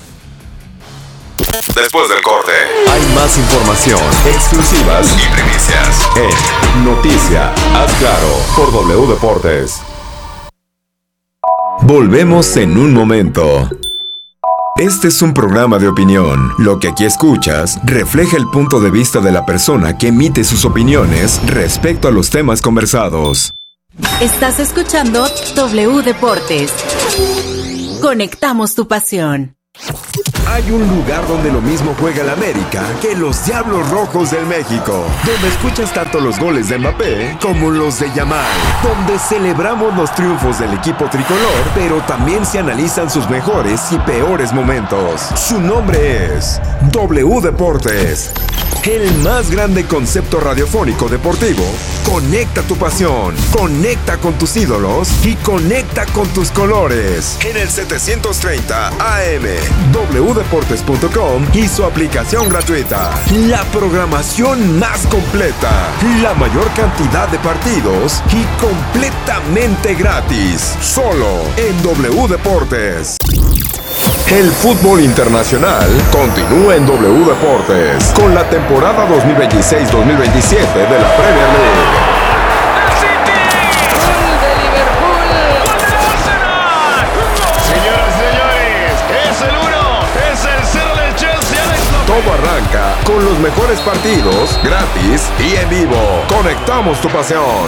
Después del corte, hay más información, exclusivas y primicias en Noticia Haz Claro por W Deportes. Volvemos en un momento. Este es un programa de opinión. Lo que aquí escuchas refleja el punto de vista de la persona que emite sus opiniones respecto a los temas conversados. Estás escuchando W Deportes. Conectamos tu pasión. Hay un lugar donde lo mismo juega el América que los Diablos Rojos del México, donde escuchas tanto los goles de Mbappé como los de Yamal, donde celebramos los triunfos del equipo tricolor, pero también se analizan sus mejores y peores momentos. Su nombre es W Deportes, el más grande concepto radiofónico deportivo. Conecta tu pasión, conecta con tus ídolos y conecta con tus colores. En el setecientos treinta A M, w deportes punto com y su aplicación gratuita. La programación más completa, la mayor cantidad de partidos y completamente gratis. Solo en W Deportes. El fútbol internacional continúa en W Deportes con la temporada dos mil veintiséis dos mil veintisiete de la Premier League. Todo arranca con los mejores partidos, gratis y en vivo. Conectamos tu pasión.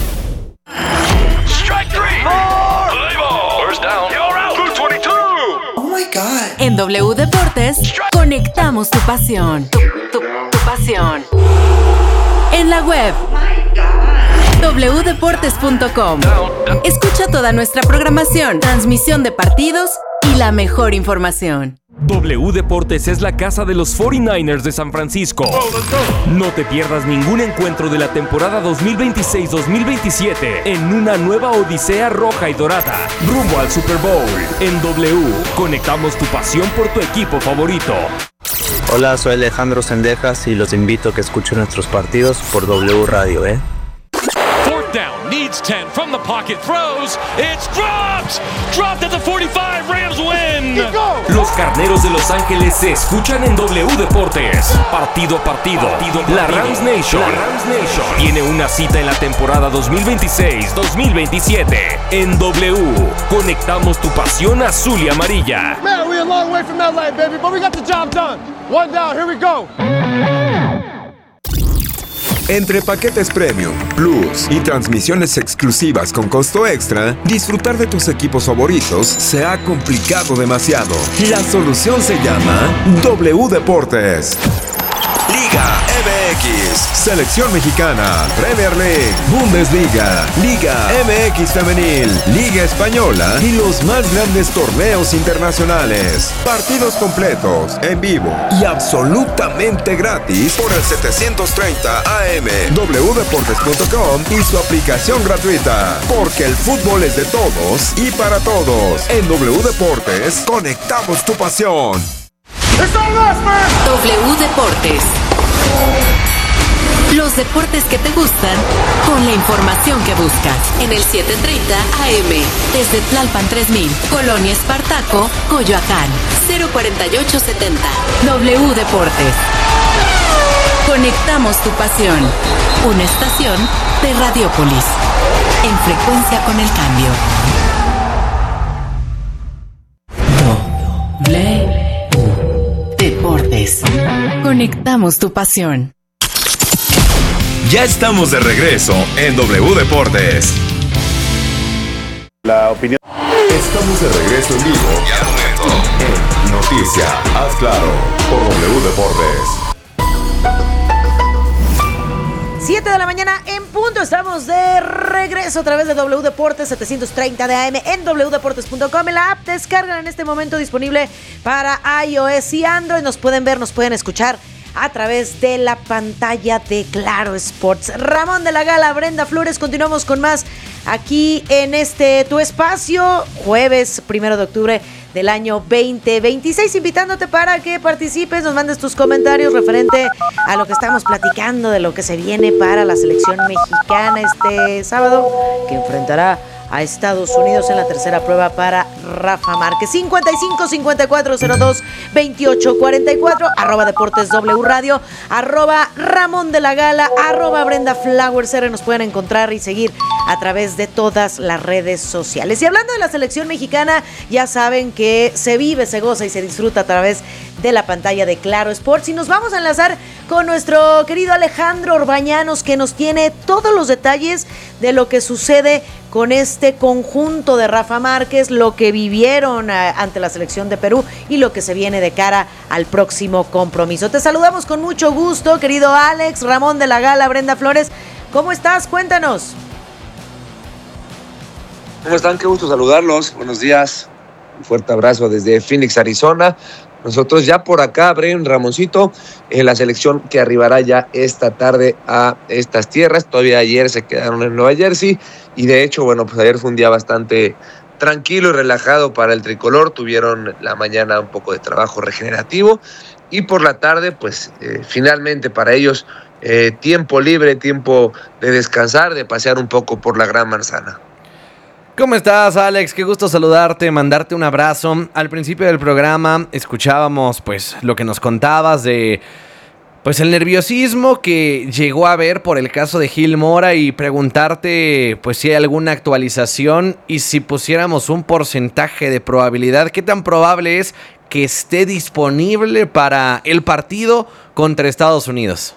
En W Deportes, conectamos tu pasión. Tu, tu, tu pasión. En la web, w deportes punto com. Escucha toda nuestra programación, transmisión de partidos y la mejor información. W Deportes es la casa de los cuarenta y nueve ers de San Francisco. No te pierdas ningún encuentro de la temporada dos mil veintiséis dos mil veintisiete en una nueva odisea roja y dorada, rumbo al Super Bowl. En W, conectamos tu pasión por tu equipo favorito. Hola, soy Alejandro Sendejas y los invito a que escuchen nuestros partidos por W Radio, ¿eh? Fourth down, needs ten, from the pocket, throws, it's dropped! Dropped at the forty-five, Rams win! Los Carneros de Los Ángeles se escuchan en W Deportes. Partido a partido, partido, partido. La Rams Nation, la Rams Nation tiene una cita en la temporada dos mil veintiséis dos mil veintisiete. En W, conectamos tu pasión azul y amarilla. Man, we're a long way from L A, baby, but we got the job done. One down, here we go. Entre paquetes premium, plus y transmisiones exclusivas con costo extra, disfrutar de tus equipos favoritos se ha complicado demasiado. La solución se llama W Deportes. Liga M X, Selección Mexicana, Premier League, Bundesliga, Liga M X Femenil, Liga Española y los más grandes torneos internacionales. Partidos completos, en vivo y absolutamente gratis por el setecientos treinta A M, w deportes punto com y su aplicación gratuita. Porque el fútbol es de todos y para todos. En W Deportes, conectamos tu pasión. W Deportes. Los deportes que te gustan con la información que buscas. En el setecientos treinta A M, desde Tlalpan tres mil, Colonia Espartaco, Coyoacán, cero cuarenta y ocho setenta. W Deportes. Conectamos tu pasión. Una estación de Radiopolis. En frecuencia con el cambio. W Deportes. Conectamos tu pasión. Ya estamos de regreso en W Deportes. La opinión. Estamos de regreso en vivo y al momento en Noticia Haz Claro por W Deportes. siete de la mañana en punto, estamos de regreso a través de W Deportes setecientos treinta de A M en w deportes punto com. La app descargan en este momento disponible para iOS y Android. Nos pueden ver, nos pueden escuchar a través de la pantalla de Claro Sports. Ramón de la Gala, Brenda Flores, continuamos con más aquí en este Tu Espacio, jueves primero de octubre del año veinte veintiséis, invitándote para que participes, nos mandes tus comentarios referente a lo que estamos platicando, de lo que se viene para la selección mexicana este sábado, que enfrentará a Estados Unidos en la tercera prueba para Rafa Márquez. cincuenta y cinco, cincuenta y cuatro, cero dos, veintiocho, cuarenta y cuatro, arroba Deportes W Radio, arroba Ramón de la Gala, arroba Brenda Flowers R. Nos pueden encontrar y seguir a través de todas las redes sociales. Y hablando de la selección mexicana, ya saben que se vive, se goza y se disfruta a través de la pantalla de Claro Sports. Y nos vamos a enlazar con nuestro querido Alejandro Orbañanos, que nos tiene todos los detalles de lo que sucede con este conjunto de Rafa Márquez, lo que vivieron ante la selección de Perú y lo que se viene de cara al próximo compromiso. Te saludamos con mucho gusto, querido Alex, Ramón de la Gala, Brenda Flores. ¿Cómo estás? Cuéntanos. ¿Cómo están? Qué gusto saludarlos. Buenos días. Un fuerte abrazo desde Phoenix, Arizona. Nosotros ya por acá, Bren, Ramoncito, en la selección que arribará ya esta tarde a estas tierras. Todavía ayer se quedaron en Nueva Jersey y de hecho, bueno, pues ayer fue un día bastante tranquilo y relajado para el tricolor. Tuvieron la mañana un poco de trabajo regenerativo y por la tarde, pues eh, finalmente para ellos eh, tiempo libre, tiempo de descansar, de pasear un poco por la Gran Manzana. ¿Cómo estás, Alex? Qué gusto saludarte, mandarte un abrazo. Al principio del programa escuchábamos pues lo que nos contabas de pues el nerviosismo que llegó a haber por el caso de Gil Mora y preguntarte pues si hay alguna actualización y si pusiéramos un porcentaje de probabilidad, ¿qué tan probable es que esté disponible para el partido contra Estados Unidos?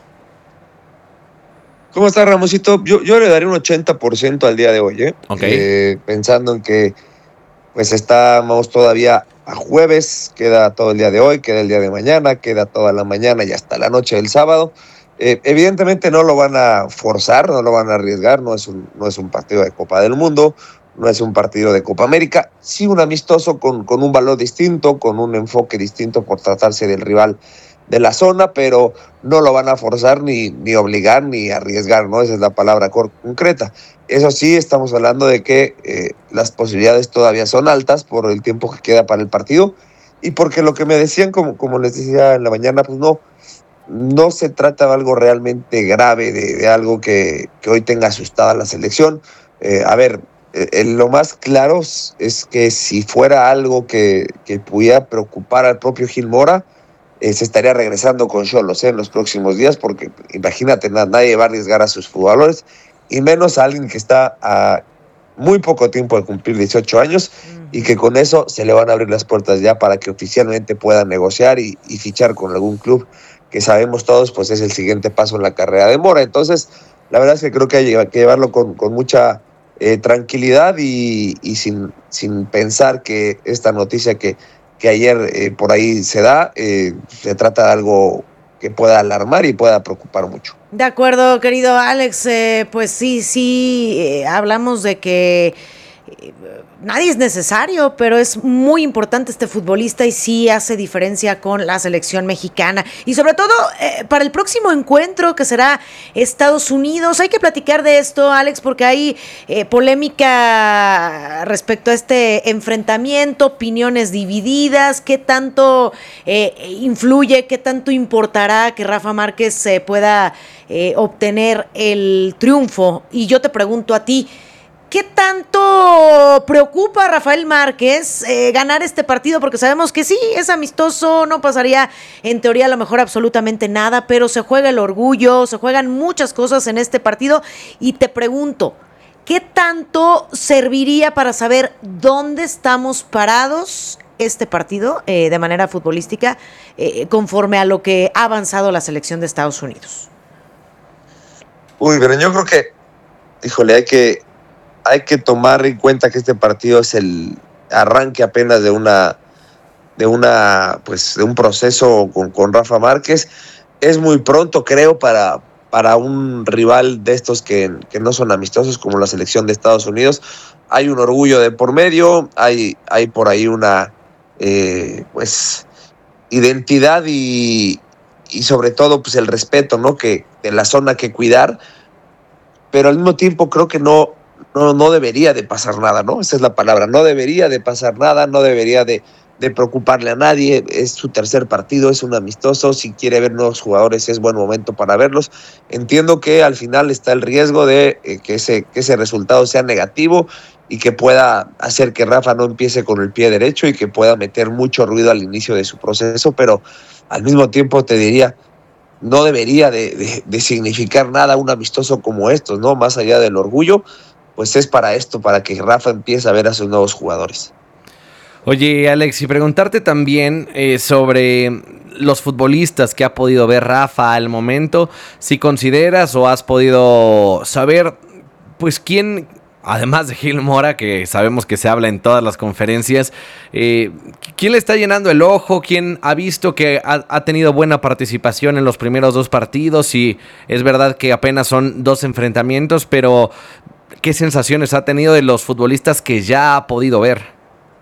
¿Cómo está, Ramosito? Yo, yo le daré un ochenta por ciento al día de hoy, ¿eh? Okay. Eh, pensando en que pues estamos todavía a jueves, queda todo el día de hoy, queda el día de mañana, queda toda la mañana y hasta la noche del sábado. Eh, evidentemente no lo van a forzar, no lo van a arriesgar, no es, un, no es un partido de Copa del Mundo, no es un partido de Copa América, sí un amistoso con, con un valor distinto, con un enfoque distinto por tratarse del rival de la zona, pero no lo van a forzar ni, ni obligar ni arriesgar, ¿no? Esa es la palabra cor- concreta. Eso sí, estamos hablando de que eh, las posibilidades todavía son altas por el tiempo que queda para el partido y porque lo que me decían, como, como les decía en la mañana, pues no, no se trata de algo realmente grave, de, de algo que, que hoy tenga asustada la selección. Eh, a ver, eh, lo más claro es que si fuera algo que, que pudiera preocupar al propio Gil Mora, Eh, se estaría regresando con Xolos ¿eh? en los próximos días, porque imagínate, nadie va a arriesgar a sus jugadores, y menos a alguien que está a muy poco tiempo de cumplir dieciocho años, y que con eso se le van a abrir las puertas ya para que oficialmente pueda negociar y, y fichar con algún club, que sabemos todos, pues es el siguiente paso en la carrera de Mora. Entonces, la verdad es que creo que hay que llevarlo con, con mucha eh, tranquilidad y, y sin, sin pensar que esta noticia que que ayer eh, por ahí se da, eh, se trata de algo que pueda alarmar y pueda preocupar mucho. De acuerdo, querido Alex, eh, pues sí, sí, eh, hablamos de que eh, nadie es necesario, pero es muy importante este futbolista y sí hace diferencia con la selección mexicana. Y sobre todo, eh, para el próximo encuentro que será Estados Unidos, hay que platicar de esto, Alex, porque hay eh, polémica respecto a este enfrentamiento, opiniones divididas, qué tanto eh, influye, qué tanto importará que Rafa Márquez eh, pueda eh, obtener el triunfo. Y yo te pregunto a ti, ¿qué tanto preocupa a Rafael Márquez eh, ganar este partido? Porque sabemos que sí, es amistoso, no pasaría en teoría a lo mejor absolutamente nada, pero se juega el orgullo, se juegan muchas cosas en este partido. Y te pregunto, ¿qué tanto serviría para saber dónde estamos parados este partido eh, de manera futbolística eh, conforme a lo que ha avanzado la selección de Estados Unidos? Uy, pero yo creo que, híjole, hay que... Hay que tomar en cuenta que este partido es el arranque apenas de una, de una, pues, de un proceso con, con Rafa Márquez. Es muy pronto, creo, para, para un rival de estos que, que no son amistosos como la selección de Estados Unidos. Hay un orgullo de por medio, hay, hay por ahí una, eh, pues, identidad y, y sobre todo, pues, el respeto, ¿no? Que de la zona que cuidar, pero al mismo tiempo creo que no. No, no debería de pasar nada, ¿no? Esa es la palabra, no debería de pasar nada, no debería de, de preocuparle a nadie, es su tercer partido, es un amistoso, si quiere ver nuevos jugadores es buen momento para verlos. Entiendo que al final está el riesgo de eh, que, ese, que ese resultado sea negativo y que pueda hacer que Rafa no empiece con el pie derecho y que pueda meter mucho ruido al inicio de su proceso, pero al mismo tiempo te diría, no debería de, de, de significar nada un amistoso como estos, ¿no? Más allá del orgullo, pues es para esto, para que Rafa empiece a ver a sus nuevos jugadores. Oye, Alex, y preguntarte también eh, sobre los futbolistas que ha podido ver Rafa al momento, si consideras o has podido saber, pues quién, además de Gil Mora, que sabemos que se habla en todas las conferencias, eh, ¿quién le está llenando el ojo? ¿Quién ha visto que ha, ha tenido buena participación en los primeros dos partidos? Y es verdad que apenas son dos enfrentamientos, pero ¿qué sensaciones ha tenido de los futbolistas que ya ha podido ver?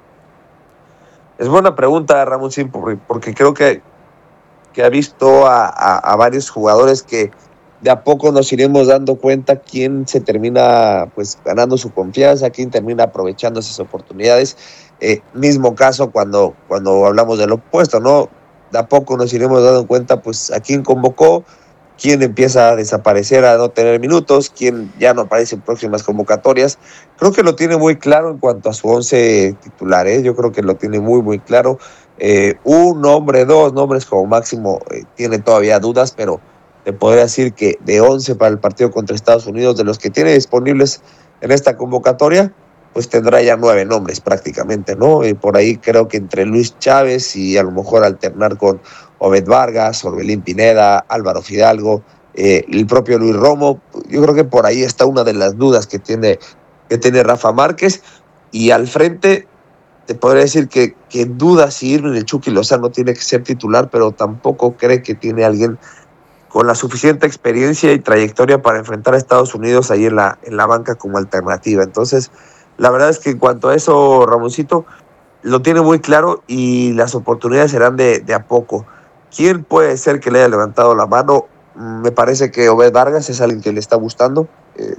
Es buena pregunta, Ramón, sí, porque creo que, que ha visto a, a, a varios jugadores que de a poco nos iremos dando cuenta quién se termina pues ganando su confianza, quién termina aprovechando esas oportunidades. Eh, mismo caso cuando, cuando hablamos del opuesto, ¿no? De a poco nos iremos dando cuenta pues a quién convocó, quién empieza a desaparecer, a no tener minutos, quién ya no aparece en próximas convocatorias. Creo que lo tiene muy claro en cuanto a su once titular, ¿eh? Yo creo que lo tiene muy, muy claro. Eh, un nombre, dos nombres como máximo, eh, tiene todavía dudas, pero te podría decir que de once para el partido contra Estados Unidos, de los que tiene disponibles en esta convocatoria, pues tendrá ya nueve nombres prácticamente, ¿no? Y por ahí creo que entre Luis Chávez y a lo mejor alternar con Obed Vargas, Orbelín Pineda, Álvaro Fidalgo, eh, el propio Luis Romo, yo creo que por ahí está una de las dudas que tiene, que tiene Rafa Márquez, y al frente te podría decir que, que duda si Irving el Chucky Lozano tiene que ser titular, pero tampoco cree que tiene alguien con la suficiente experiencia y trayectoria para enfrentar a Estados Unidos ahí en la, en la banca como alternativa. Entonces, la verdad es que en cuanto a eso, Ramoncito, lo tiene muy claro y las oportunidades serán de, de a poco. ¿Quién puede ser que le haya levantado la mano? Me parece que Obed Vargas es alguien que le está gustando. Eh,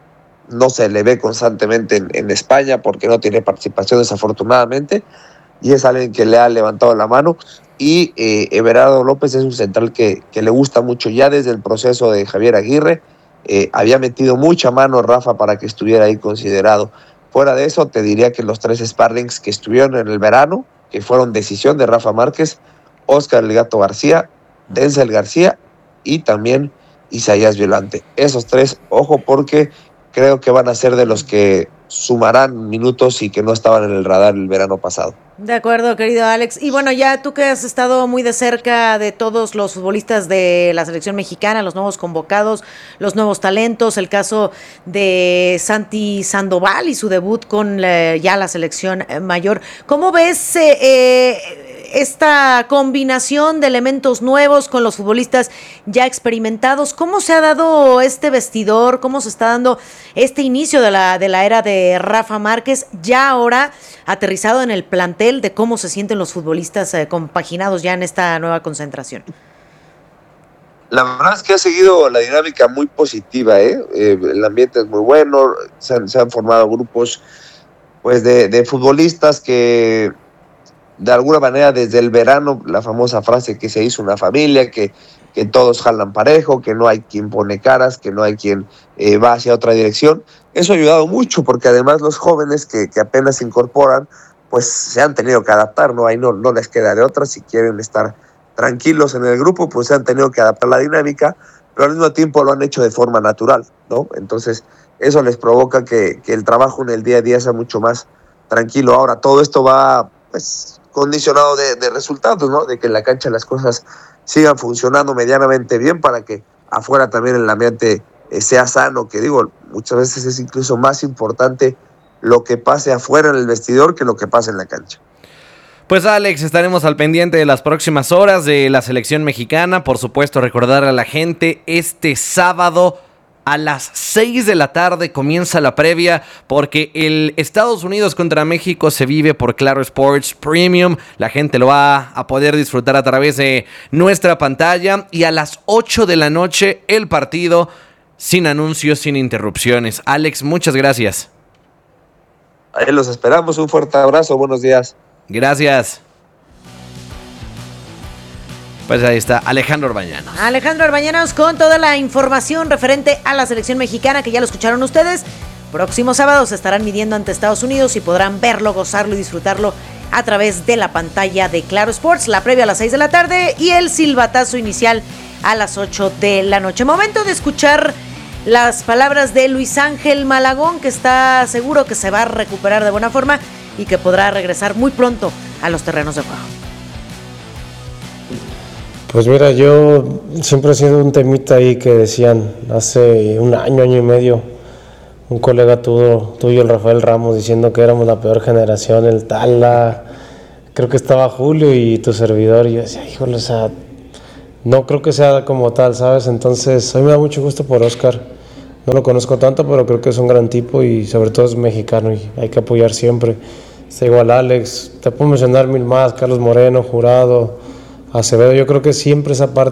no se le ve constantemente en, en España porque no tiene participación desafortunadamente, y es alguien que le ha levantado la mano. Y eh, Everardo López es un central que, que le gusta mucho ya desde el proceso de Javier Aguirre. Eh, había metido mucha mano Rafa para que estuviera ahí considerado. Fuera de eso, te diría que los tres sparrings que estuvieron en el verano, que fueron decisión de Rafa Márquez, Óscar El Gato García, Denzel García y también Isaías Violante. Esos tres, ojo, porque creo que van a ser de los que sumarán minutos y que no estaban en el radar el verano pasado. De acuerdo, querido Alex. Y bueno, ya tú que has estado muy de cerca de todos los futbolistas de la selección mexicana, los nuevos convocados, los nuevos talentos, el caso de Santi Sandoval y su debut con la, ya la selección mayor. ¿Cómo ves eh, eh, esta combinación de elementos nuevos con los futbolistas ya experimentados? ¿Cómo se ha dado este vestidor? ¿Cómo se está dando este inicio de la, de la era de Rafa Márquez, ya ahora aterrizado en el plantel, de cómo se sienten los futbolistas eh, compaginados ya en esta nueva concentración? La verdad es que ha seguido la dinámica muy positiva, ¿eh? Eh, el ambiente es muy bueno, se han, se han formado grupos pues de, de futbolistas que de alguna manera desde el verano, la famosa frase que se hizo una familia, que, que todos jalan parejo, que no hay quien pone caras, que no hay quien eh, va hacia otra dirección. Eso ha ayudado mucho porque además los jóvenes que, que apenas se incorporan, pues se han tenido que adaptar, ¿no? Ahí no, no les queda de otra. Si quieren estar tranquilos en el grupo, pues se han tenido que adaptar a la dinámica, pero al mismo tiempo lo han hecho de forma natural, ¿no? Entonces eso les provoca que, que el trabajo en el día a día sea mucho más tranquilo. Ahora, todo esto va pues condicionado de, de resultados, ¿no? De que en la cancha las cosas sigan funcionando medianamente bien para que afuera también el ambiente eh, sea sano, que digo, muchas veces es incluso más importante lo que pase afuera en el vestidor que lo que pase en la cancha. Pues Alex, estaremos al pendiente de las próximas horas de la selección mexicana. Por supuesto, recordar a la gente, este sábado a las seis de la tarde comienza la previa, porque el Estados Unidos contra México se vive por Claro Sports Premium. La gente lo va a poder disfrutar a través de nuestra pantalla. Y a las ocho de la noche el partido, sin anuncios, sin interrupciones. Alex, muchas gracias. Ahí los esperamos, un fuerte abrazo, buenos días. Gracias. Pues ahí está Alejandro Orbañanos. Alejandro Orbañanos con toda la información referente a la selección mexicana, que ya lo escucharon ustedes. Próximo sábado se estarán midiendo ante Estados Unidos y podrán verlo, gozarlo y disfrutarlo a través de la pantalla de Claro Sports. La previa a las seis de la tarde y el silbatazo inicial a las ocho de la noche. Momento de escuchar las palabras de Luis Ángel Malagón, que está seguro que se va a recuperar de buena forma y que podrá regresar muy pronto a los terrenos de juego. Pues mira, yo siempre he sido un temita ahí que decían hace un año, año y medio, un colega tuyo, tuyo el Rafael Ramos, diciendo que éramos la peor generación, el Tala, creo que estaba Julio y tu servidor, y yo decía, híjole, o sea, no creo que sea como tal, ¿sabes? Entonces, a mí me da mucho gusto por Oscar, no lo conozco tanto, pero creo que es un gran tipo y sobre todo es mexicano y hay que apoyar siempre. Está igual Alex, te puedo mencionar mil más, Carlos Moreno, Jurado, Acevedo, yo creo que siempre esa parte